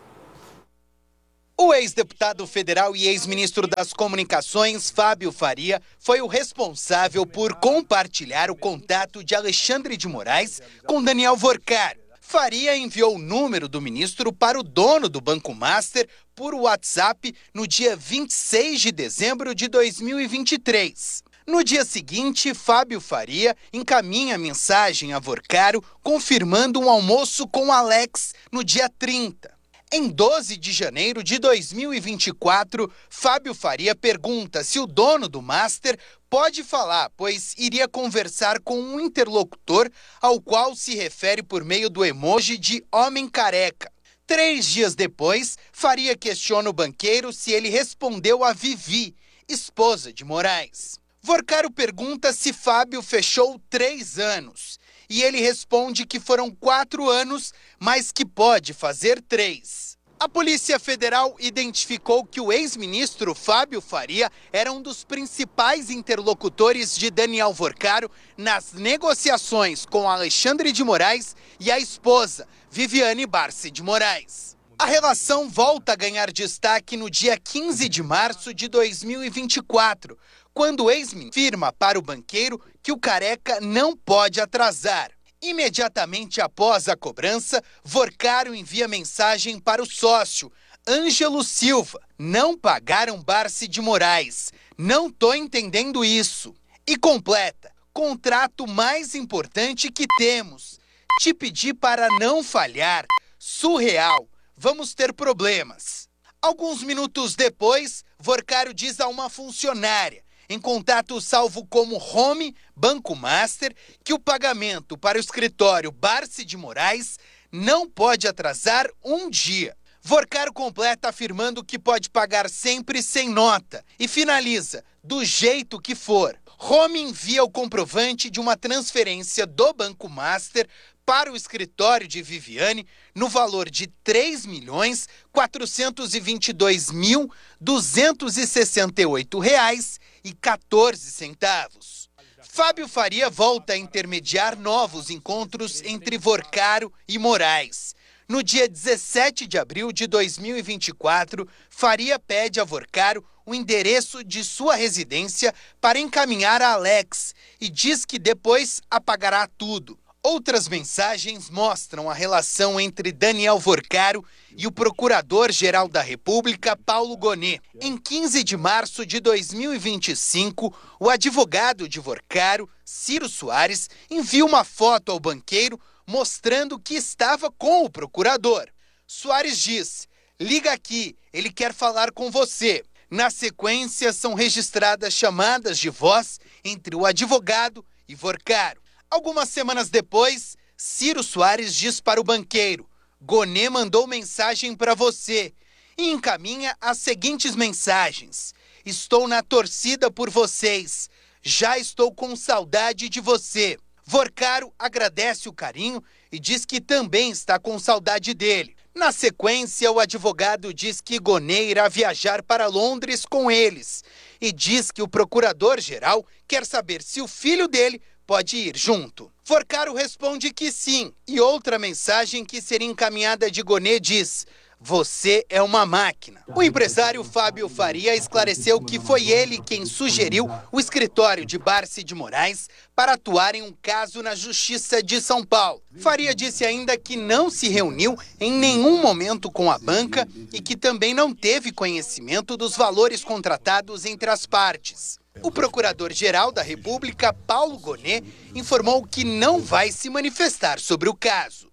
O ex-deputado federal e ex-ministro das Comunicações, Fábio Faria, foi o responsável por compartilhar o contato de Alexandre de Moraes com Daniel Vorcaro. Faria enviou o número do ministro para o dono do Banco Master por WhatsApp no dia vinte e seis de dezembro de dois mil e vinte e três. No dia seguinte, Fábio Faria encaminha mensagem a Vorcaro confirmando um almoço com Alex no dia trinta. Em doze de janeiro de dois mil e vinte e quatro, Fábio Faria pergunta se o dono do Master pode falar, pois iria conversar com um interlocutor ao qual se refere por meio do emoji de homem careca. Três dias depois, Faria questiona o banqueiro se ele respondeu a Vivi, esposa de Moraes. Vorcaro pergunta se Fábio fechou três anos. E ele responde que foram quatro anos, mas que pode fazer três. A Polícia Federal identificou que o ex-ministro Fábio Faria era um dos principais interlocutores de Daniel Vorcaro nas negociações com Alexandre de Moraes e a esposa, Viviane Barsi de Moraes. A relação volta a ganhar destaque no dia quinze de março de dois mil e vinte e quatro, quando o ex-ministro afirma para o banqueiro que o careca não pode atrasar. Imediatamente após a cobrança, Vorcaro envia mensagem para o sócio, Ângelo Silva. Não pagaram Barsi de Moraes. Não tô entendendo isso. E completa, contrato mais importante que temos. Te pedi para não falhar. Surreal. Vamos ter problemas. Alguns minutos depois, Vorcaro diz a uma funcionária, em contato salvo como Home Banco Master, que o pagamento para o escritório Barsi de Moraes não pode atrasar um dia. Vorcaro completa afirmando que pode pagar sempre sem nota e finaliza, do jeito que for. Home envia o comprovante de uma transferência do Banco Master para o escritório de Viviane no valor de três milhões quatrocentos e vinte e dois mil duzentos e sessenta e oito reais e quatorze centavos. Fábio Faria volta a intermediar novos encontros entre Vorcaro e Moraes. No dia dezessete de abril de dois mil e vinte e quatro, Faria pede a Vorcaro o endereço de sua residência para encaminhar a Alex e diz que depois apagará tudo. Outras mensagens mostram a relação entre Daniel Vorcaro e o Procurador-Geral da República, Paulo Gonet. Em quinze de março de dois mil e vinte e cinco, o advogado de Vorcaro, Ciro Soares, envia uma foto ao banqueiro mostrando que estava com o procurador. Soares diz: liga aqui, ele quer falar com você. Na sequência, são registradas chamadas de voz entre o advogado e Vorcaro. Algumas semanas depois, Ciro Soares diz para o banqueiro: Gonet mandou mensagem para você e encaminha as seguintes mensagens: estou na torcida por vocês, já estou com saudade de você. Vorcaro agradece o carinho e diz que também está com saudade dele. Na sequência, o advogado diz que Gonet irá viajar para Londres com eles e diz que o procurador-geral quer saber se o filho dele pode ir junto. Vorcaro responde que sim, e outra mensagem que seria encaminhada de Gonet diz: você é uma máquina. O empresário Fábio Faria esclareceu que foi ele quem sugeriu o escritório de Barsi de Moraes para atuar em um caso na Justiça de São Paulo. Faria disse ainda que não se reuniu em nenhum momento com a banca e que também não teve conhecimento dos valores contratados entre as partes. O Procurador-Geral da República, Paulo Gonet, informou que não vai se manifestar sobre o caso.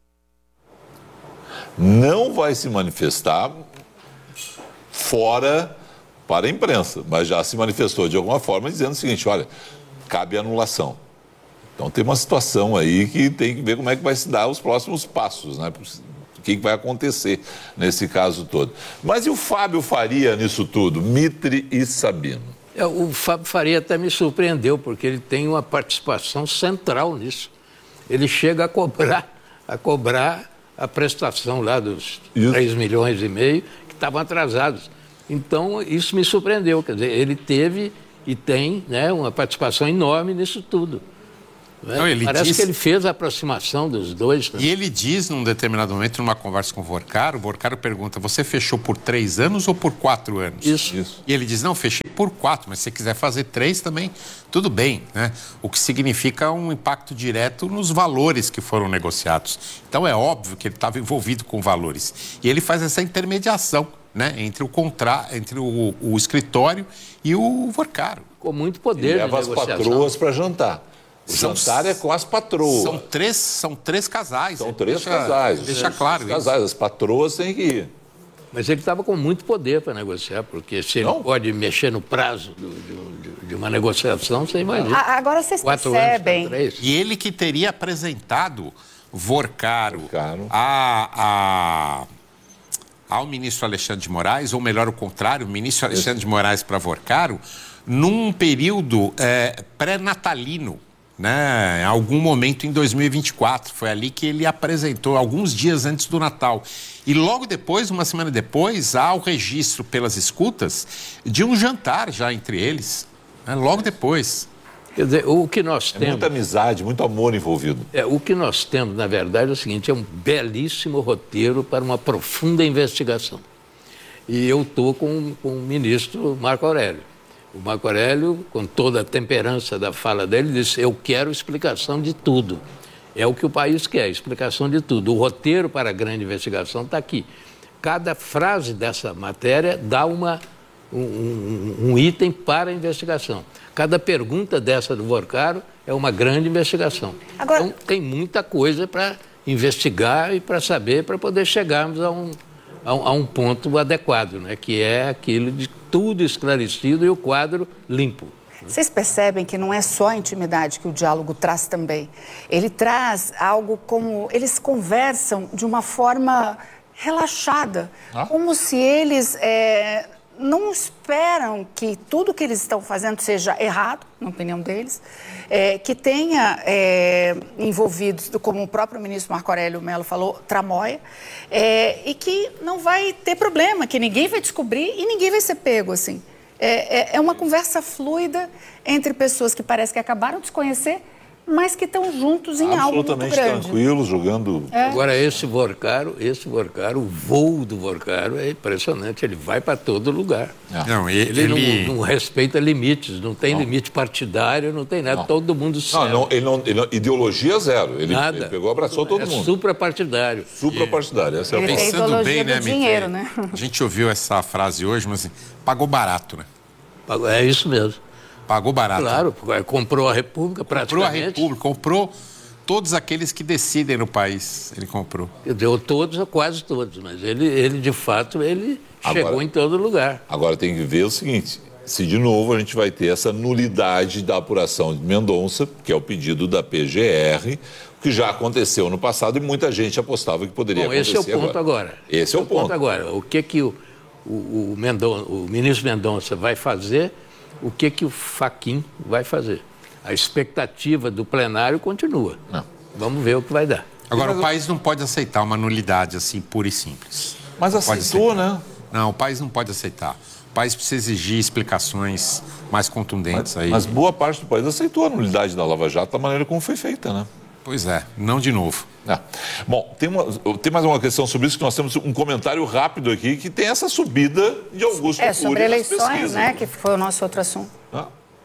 Não vai se manifestar fora para a imprensa, mas já se manifestou de alguma forma dizendo o seguinte: olha, cabe anulação. Então tem uma situação aí que tem que ver como é que vai se dar os próximos passos, né? O que vai acontecer nesse caso todo. Mas e o Fábio Faria nisso tudo? Mitre e Sabino. É, o Fábio Faria até me surpreendeu, porque ele tem uma participação central nisso. Ele chega a cobrar, a cobrar a prestação lá dos três milhões e meio que estavam atrasados. Então, isso me surpreendeu. Quer dizer, ele teve e tem, né, uma participação enorme nisso tudo. Não, ele Parece diz... que ele fez a aproximação dos dois. Né? E ele diz, num determinado momento, numa conversa com o Vorcaro, o Vorcaro pergunta, você fechou por três anos ou por quatro anos? Isso. Isso. E ele diz, não, fechei por quatro, mas se você quiser fazer três também, tudo bem, né? O que significa um impacto direto nos valores que foram negociados. Então é óbvio que ele estava envolvido com valores. E ele faz essa intermediação, né, entre o contra... entre o, o escritório e o Vorcaro. Com muito poder. Ele leva as patroas para jantar. O São, jantar é com as patroas. São três, são três casais. São três deixa, casais. Deixa Os claro os casais, as patroas têm que ir. Mas ele estava com muito poder para negociar, porque se ele Não. pode mexer no prazo do, de, de uma negociação, você imagina. A- Agora vocês Quatro percebem. anos para três. E ele que teria apresentado Vorcaro, Vorcaro. A, a, ao ministro Alexandre de Moraes, ou melhor, o contrário, o ministro Alexandre de Moraes para Vorcaro, num período é, pré-natalino. Né, em algum momento em dois mil e vinte e quatro, foi ali que ele apresentou, alguns dias antes do Natal. E logo depois, uma semana depois, há o registro pelas escutas de um jantar já entre eles, né, logo depois. Quer dizer, o que nós É temos... muita amizade, muito amor envolvido. É, o que nós temos, na verdade, é o seguinte, é um belíssimo roteiro para uma profunda investigação. E eu estou com, com o ministro Marco Aurélio. O Marco Aurélio, com toda a temperança da fala dele, disse, eu quero explicação de tudo. É o que o país quer, explicação de tudo. O roteiro para a grande investigação está aqui. Cada frase dessa matéria dá uma, um, um, um item para a investigação. Cada pergunta dessa do Vorcaro é uma grande investigação. Agora... Então, tem muita coisa para investigar e para saber, para poder chegarmos a um, a um, a um ponto adequado, né? Que é aquilo de tudo esclarecido e o quadro limpo. Vocês percebem que não é só a intimidade que o diálogo traz também. Ele traz algo como... Eles conversam de uma forma relaxada, ah? como se eles é, não esperam que tudo que eles estão fazendo seja errado, na opinião deles, é, que tenha é, envolvidos, como o próprio ministro Marco Aurélio Mello falou, tramóia, é, e que não vai ter problema, que ninguém vai descobrir e ninguém vai ser pego, assim. É, é, é uma conversa fluida entre pessoas que parece que acabaram de se conhecer, mas que estão juntos em algo muito grande. Absolutamente tranquilos, jogando... É. Agora, esse Vorcaro, esse Vorcaro, o voo do Vorcaro é impressionante, ele vai para todo lugar. É. Não, ele ele, ele... Não, não respeita limites, não tem não. limite partidário, não tem nada, não. todo mundo sabe. Não, não, ele não, ele não, ideologia zero, ele, nada. ele pegou, abraçou todo é mundo. suprapartidário. Suprapartidário, essa é a ele palavra. tem ideologia bem, do né, dinheiro, Miquel? né? A gente ouviu essa frase hoje, mas assim, pagou barato, né? É isso mesmo. Pagou barato. Claro, comprou a República praticamente. Comprou a República, comprou todos aqueles que decidem no país, ele comprou. Deu todos, quase todos, mas ele, ele de fato, ele Agora, chegou em todo lugar. Agora tem que ver o seguinte, se de novo a gente vai ter essa nulidade da apuração de Mendonça, que é o pedido da P G R, que já aconteceu no passado e muita gente apostava que poderia Bom, acontecer esse é o ponto agora. agora. Esse é o ponto. ponto agora. O que que o, o, o, Mendonça, o ministro Mendonça vai fazer, o que que o Fachin vai fazer? A expectativa do plenário continua. Não. Vamos ver o que vai dar. Agora, o país não pode aceitar uma nulidade assim, pura e simples. Mas aceitou, né? Não, o país não pode aceitar. O país precisa exigir explicações mais contundentes mas, aí. Mas boa parte do país aceitou a nulidade da Lava Jato da maneira como foi feita, né? Pois é, não de novo. É. Bom, tem, uma, tem mais uma questão sobre isso, que nós temos um comentário rápido aqui, que tem essa subida de Augusto Cury. É, sobre eleições, né, que foi o nosso outro assunto. Ah.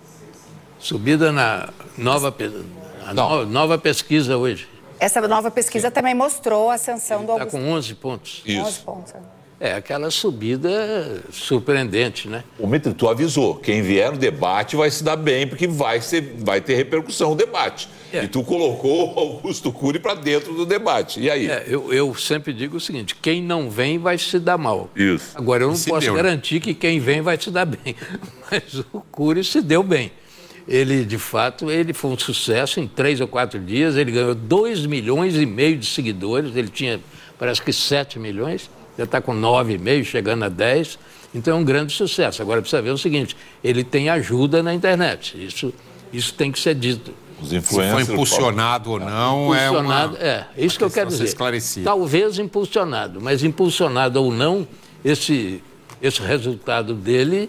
Subida na nova, a nova, nova pesquisa hoje. Essa nova pesquisa Sim. também mostrou a ascensão Ele do Augusto. Está com onze pontos. Isso. onze pontos. É, aquela subida surpreendente, né? O Mitri, tu avisou, quem vier no debate vai se dar bem, porque vai, ser, vai ter repercussão o debate. É. E tu colocou o Augusto Cury para dentro do debate. E aí? É, eu, eu sempre digo o seguinte, quem não vem vai se dar mal. Isso. Agora, eu não se posso deu, garantir né? que quem vem vai se dar bem. Mas o Cury se deu bem. Ele, de fato, ele foi um sucesso em três ou quatro dias. Ele ganhou dois milhões e meio de seguidores. Ele tinha, parece que sete milhões. Já está com nove e meio, chegando a dez. Então é um grande sucesso. Agora precisa ver o seguinte, ele tem ajuda na internet. Isso, isso tem que ser dito. Os Se foi impulsionado ou não, impulsionado, é uma... É, isso que eu quero dizer. Esclarecer. Talvez impulsionado, mas impulsionado ou não, esse esse resultado dele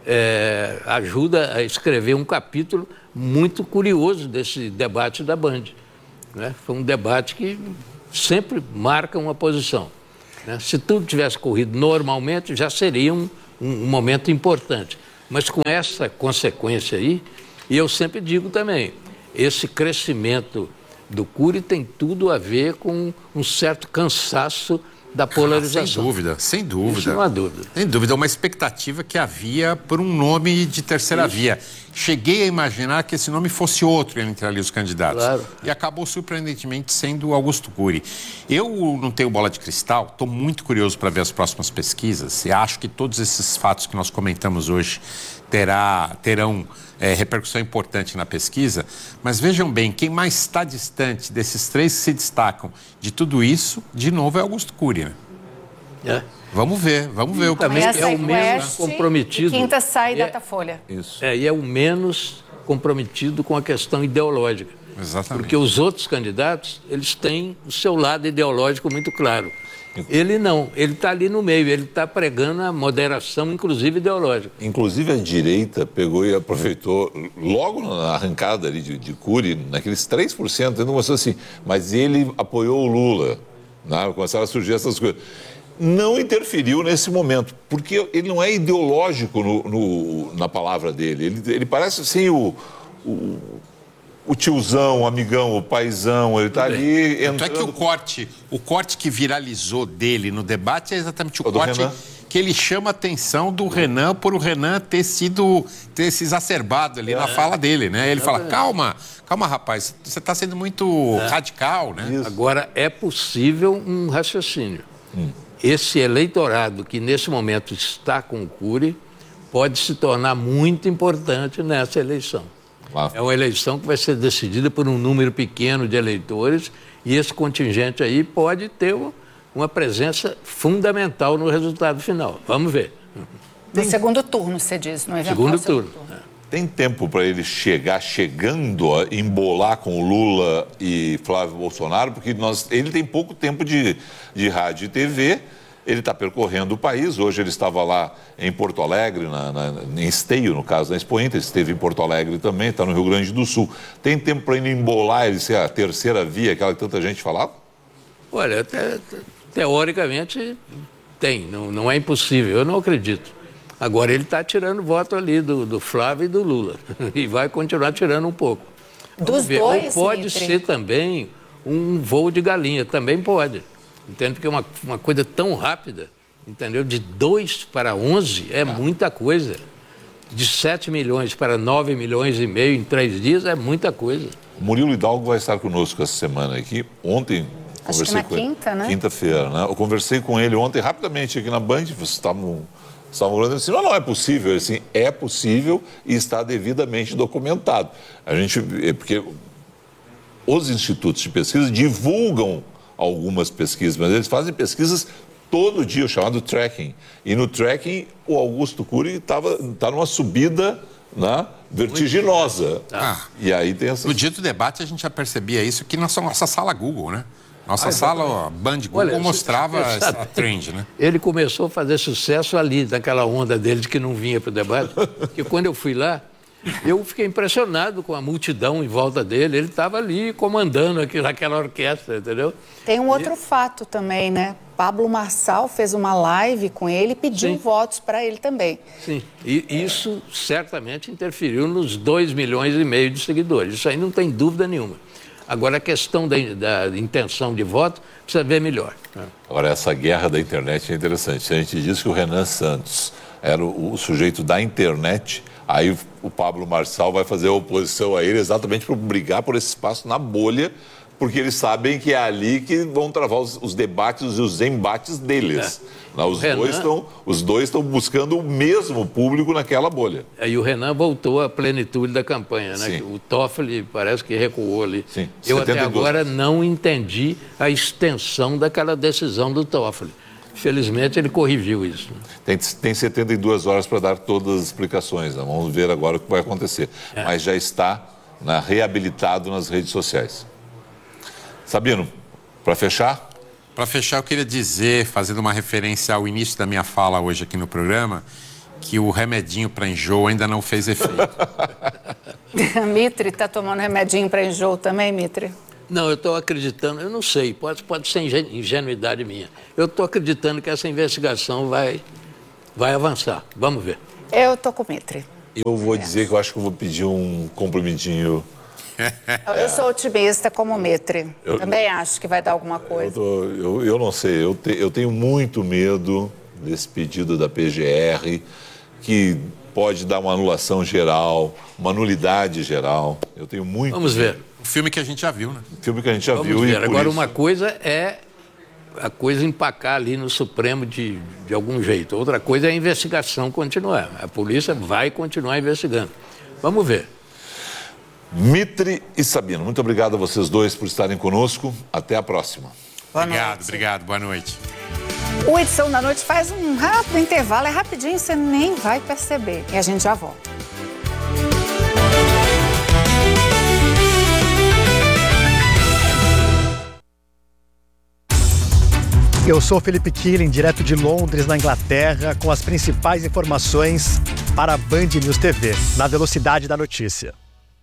é, ajuda a escrever um capítulo muito curioso desse debate da Band. Né? Foi um debate que sempre marca uma posição. Né? Se tudo tivesse corrido normalmente, já seria um, um, um momento importante. Mas com essa consequência aí, e eu sempre digo também, esse crescimento do Cury tem tudo a ver com um certo cansaço da polarização. Ah, sem dúvida, sem dúvida. Isso não há dúvida. Sem dúvida, uma expectativa que havia por um nome de terceira Isso. via. Cheguei a imaginar que esse nome fosse outro entre ali os candidatos. Claro. E acabou surpreendentemente sendo Augusto Cury. Eu não tenho bola de cristal, estou muito curioso para ver as próximas pesquisas e acho que todos esses fatos que nós comentamos hoje terá, terão é, repercussão importante na pesquisa, mas vejam bem, quem mais está distante desses três que se destacam de tudo isso, de novo, é Augusto Cury, né? É. Vamos ver, vamos ver. O também é o menos comprometido. Quinta sai e é, Datafolha. Isso. É, e é o menos comprometido com a questão ideológica. Exatamente. Porque os outros candidatos, eles têm o seu lado ideológico muito claro. Ele não, ele está ali no meio, ele está pregando a moderação, inclusive ideológica. Inclusive a direita pegou e aproveitou, logo na arrancada ali de, de Cury, naqueles três por cento, ele não gostou assim, mas ele apoiou o Lula, né? Começaram a surgir essas coisas. Não interferiu nesse momento, porque ele não é ideológico no, no, na palavra dele, ele, ele parece assim o... o O tiozão, o amigão, o paizão, ele está ali entrando... Tanto é que o corte, o corte que viralizou dele no debate é exatamente o, o corte que ele chama a atenção do Renan por o Renan ter sido, ter se exacerbado ali é. na fala dele, né? Ele é. fala, calma, calma rapaz, você está sendo muito é. radical, né? Isso. Agora, é possível um raciocínio. Hum. Esse eleitorado que nesse momento está com o Cury pode se tornar muito importante nessa eleição. É uma eleição que vai ser decidida por um número pequeno de eleitores e esse contingente aí pode ter uma presença fundamental no resultado final. Vamos ver. No segundo turno, você diz, no eventual segundo, segundo turno. turno. Tem tempo para ele chegar chegando a embolar com o Lula e Flávio Bolsonaro, porque nós, ele tem pouco tempo de, de rádio e T V. Ele está percorrendo o país, hoje ele estava lá em Porto Alegre, na, na, em Esteio, no caso da Expo Inter, esteve em Porto Alegre também, está no Rio Grande do Sul. Tem tempo para ele embolar, ele ser a terceira via, aquela que tanta gente falava? Olha, até, teoricamente tem, não, não é impossível, eu não acredito. Agora ele está tirando voto ali do, do Flávio e do Lula, e vai continuar tirando um pouco. Dos dois, Ou pode Mitre. ser também um voo de galinha, também pode. Entende? Porque é uma, uma coisa tão rápida, entendeu? De dois para onze é muita coisa. De sete milhões para nove milhões e meio em três dias é muita coisa. O Murilo Hidalgo vai estar conosco essa semana aqui. Ontem Acho conversei que na com quinta, ele. né? Quinta-feira, né? Eu conversei com ele ontem rapidamente aqui na Band. Vocês estavam, estavam falando assim, não, não é possível. Assim, é possível e está devidamente documentado. A gente, porque os institutos de pesquisa divulgam algumas pesquisas, mas eles fazem pesquisas todo dia, o chamado tracking. E no tracking, o Augusto Cury estava tá numa subida, né, vertiginosa. Ah, e aí tem essa... No dia do debate, a gente já percebia isso aqui na nossa sala Google, né? Nossa ah, sala ó, Band Google Olha, mostrava essa trend, né? Ele começou a fazer sucesso ali, naquela onda dele de que não vinha para o debate. Porque quando eu fui lá, eu fiquei impressionado com a multidão em volta dele. Ele estava ali comandando aquilo, aquela orquestra, entendeu? Tem um outro e... fato também, né? Pablo Marçal fez uma live com ele e pediu Sim. votos para ele também. Sim, e isso certamente interferiu nos dois milhões e meio de seguidores. Isso aí não tem dúvida nenhuma. Agora, a questão da, da intenção de voto precisa ver melhor. Agora, essa guerra da internet é interessante. A gente diz que o Renan Santos era o, o sujeito da internet. Aí o Pablo Marçal vai fazer a oposição a ele exatamente para brigar por esse espaço na bolha, porque eles sabem que é ali que vão travar os, os debates e os embates deles. É. Os, Renan... dois estão, os dois estão buscando o mesmo público naquela bolha. E o Renan voltou à plenitude da campanha, né? O Toffoli parece que recuou ali. Sim, Eu até agora não entendi a extensão daquela decisão do Toffoli. Felizmente ele corrigiu isso. Tem, tem setenta e duas horas para dar todas as explicações. Né? Vamos ver agora o que vai acontecer. É. Mas já está, né, reabilitado nas redes sociais. Sabino, para fechar? Para fechar, eu queria dizer, fazendo uma referência ao início da minha fala hoje aqui no programa, que o remedinho para enjoo ainda não fez efeito. Mitre, está tomando remedinho para enjoo também, Mitre? Não, eu estou acreditando, eu não sei, pode, pode ser ingenuidade minha. Eu estou acreditando que essa investigação vai, vai avançar. Vamos ver. Eu estou com o Mitre. Eu vou dizer que eu acho que eu vou pedir um comprimentinho. Eu sou otimista como Mitre. Eu, Também acho que vai dar alguma coisa. Eu, tô, eu, eu não sei, eu, te, eu tenho muito medo desse pedido da P G R, que pode dar uma anulação geral, uma nulidade geral. Eu tenho muito Vamos ver. O filme que a gente já viu, né? O filme que a gente já Vamos viu. ver. E Agora, isso... uma coisa é a coisa empacar ali no Supremo de, de algum jeito. Outra coisa é a investigação continuar. A polícia vai continuar investigando. Vamos ver. Mitre e Sabino, muito obrigado a vocês dois por estarem conosco. Até a próxima. Boa obrigado, noite. obrigado. Boa noite. O Edição da Noite faz um rápido intervalo, é rapidinho, você nem vai perceber. E a gente já volta. Eu sou Felipe Killing, direto de Londres, na Inglaterra, com as principais informações para a Band News T V, na velocidade da notícia.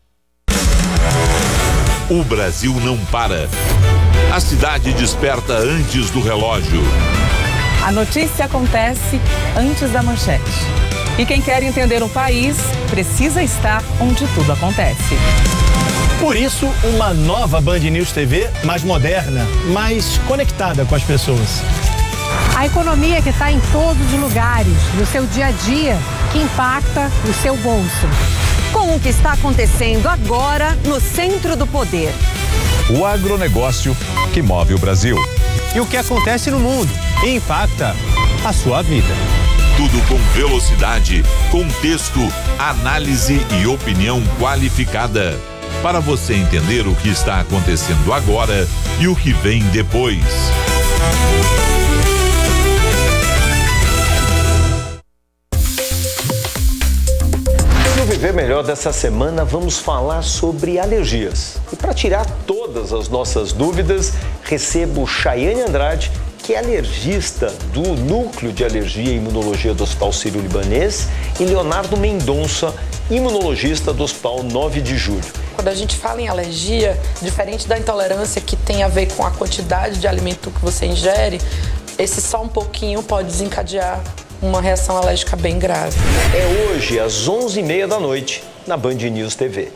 O Brasil não para. A cidade desperta antes do relógio. A notícia acontece antes da manchete. E quem quer entender o país precisa estar onde tudo acontece. Por isso, uma nova Band News T V mais moderna, mais conectada com as pessoas. A economia que está em todos os lugares, no seu dia a dia, que impacta o seu bolso. Com o que está acontecendo agora no centro do poder. O agronegócio que move o Brasil. E o que acontece no mundo e impacta a sua vida. Tudo com velocidade, contexto, análise e opinião qualificada. Para você entender o que está acontecendo agora e o que vem depois. No Viver Melhor dessa semana, vamos falar sobre alergias. E para tirar todas as nossas dúvidas, recebo Chayane Andrade, que é alergista do Núcleo de Alergia e Imunologia do Hospital Sírio-Libanês, e Leonardo Mendonça, imunologista do Hospital nove de julho. Quando a gente fala em alergia, diferente da intolerância que tem a ver com a quantidade de alimento que você ingere, esse só um pouquinho pode desencadear uma reação alérgica bem grave. É hoje, às onze e meia da noite, na Band News T V.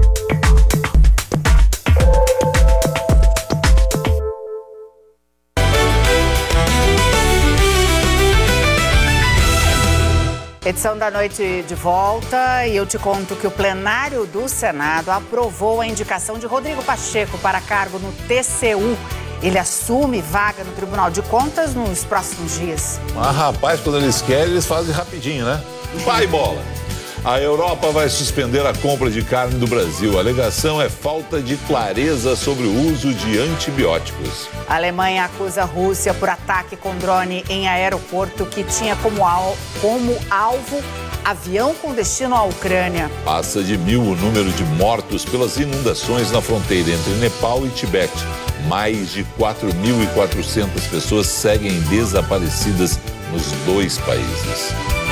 Edição da Noite de volta e eu te conto que o plenário do Senado aprovou a indicação de Rodrigo Pacheco para cargo no T C U. Ele assume vaga no Tribunal de Contas nos próximos dias. Mas, rapaz, quando eles querem, eles fazem rapidinho, né? Vai, bola! A Europa vai suspender a compra de carne do Brasil. A alegação é falta de clareza sobre o uso de antibióticos. A Alemanha acusa a Rússia por ataque com drone em aeroporto que tinha como, al como alvo avião com destino à Ucrânia. Passa de mil o número de mortos pelas inundações na fronteira entre Nepal e Tibete. Mais de quatro mil e quatrocentas pessoas seguem desaparecidas nos dois países.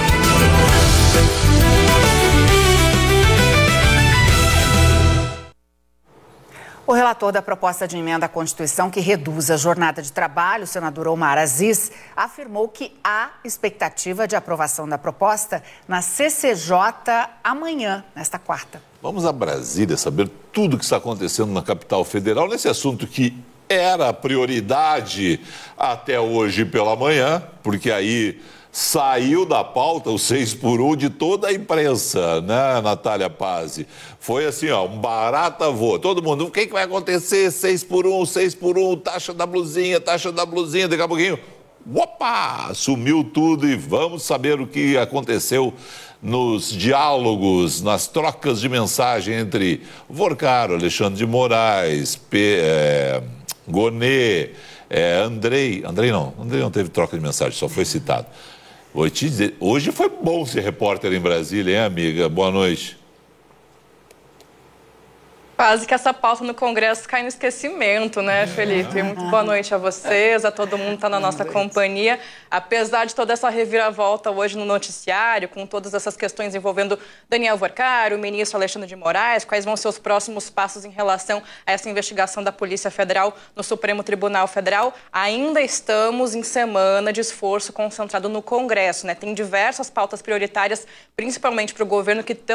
O relator da proposta de emenda à Constituição que reduz a jornada de trabalho, o senador Omar Aziz, afirmou que há expectativa de aprovação da proposta na C C J amanhã, nesta quarta. Vamos a Brasília saber tudo o que está acontecendo na capital federal nesse assunto que era prioridade até hoje pela manhã, porque aí saiu da pauta o seis por um de toda a imprensa, né, Natália Pazzi? Foi assim, ó, um barata voa. Todo mundo, o que, que vai acontecer? seis por um, seis por um, taxa da blusinha, taxa da blusinha, daqui a pouquinho, opa, sumiu tudo e vamos saber o que aconteceu nos diálogos, nas trocas de mensagem entre Vorcaro, Alexandre de Moraes, P, é, Gonê, é, Andrei, Andrei não, Andrei não teve troca de mensagem, só foi citado. Vou te dizer, hoje foi bom ser repórter em Brasília, hein, amiga? Boa noite. Quase que essa pauta no Congresso cai no esquecimento, né, Felipe? Muito boa noite a vocês, a todo mundo que está na nossa companhia. Apesar de toda essa reviravolta hoje no noticiário, com todas essas questões envolvendo Daniel Worcar, o ministro Alexandre de Moraes, quais vão ser os próximos passos em relação a essa investigação da Polícia Federal no Supremo Tribunal Federal, ainda estamos em semana de esforço concentrado no Congresso, né? Tem diversas pautas prioritárias, principalmente para o governo, que estão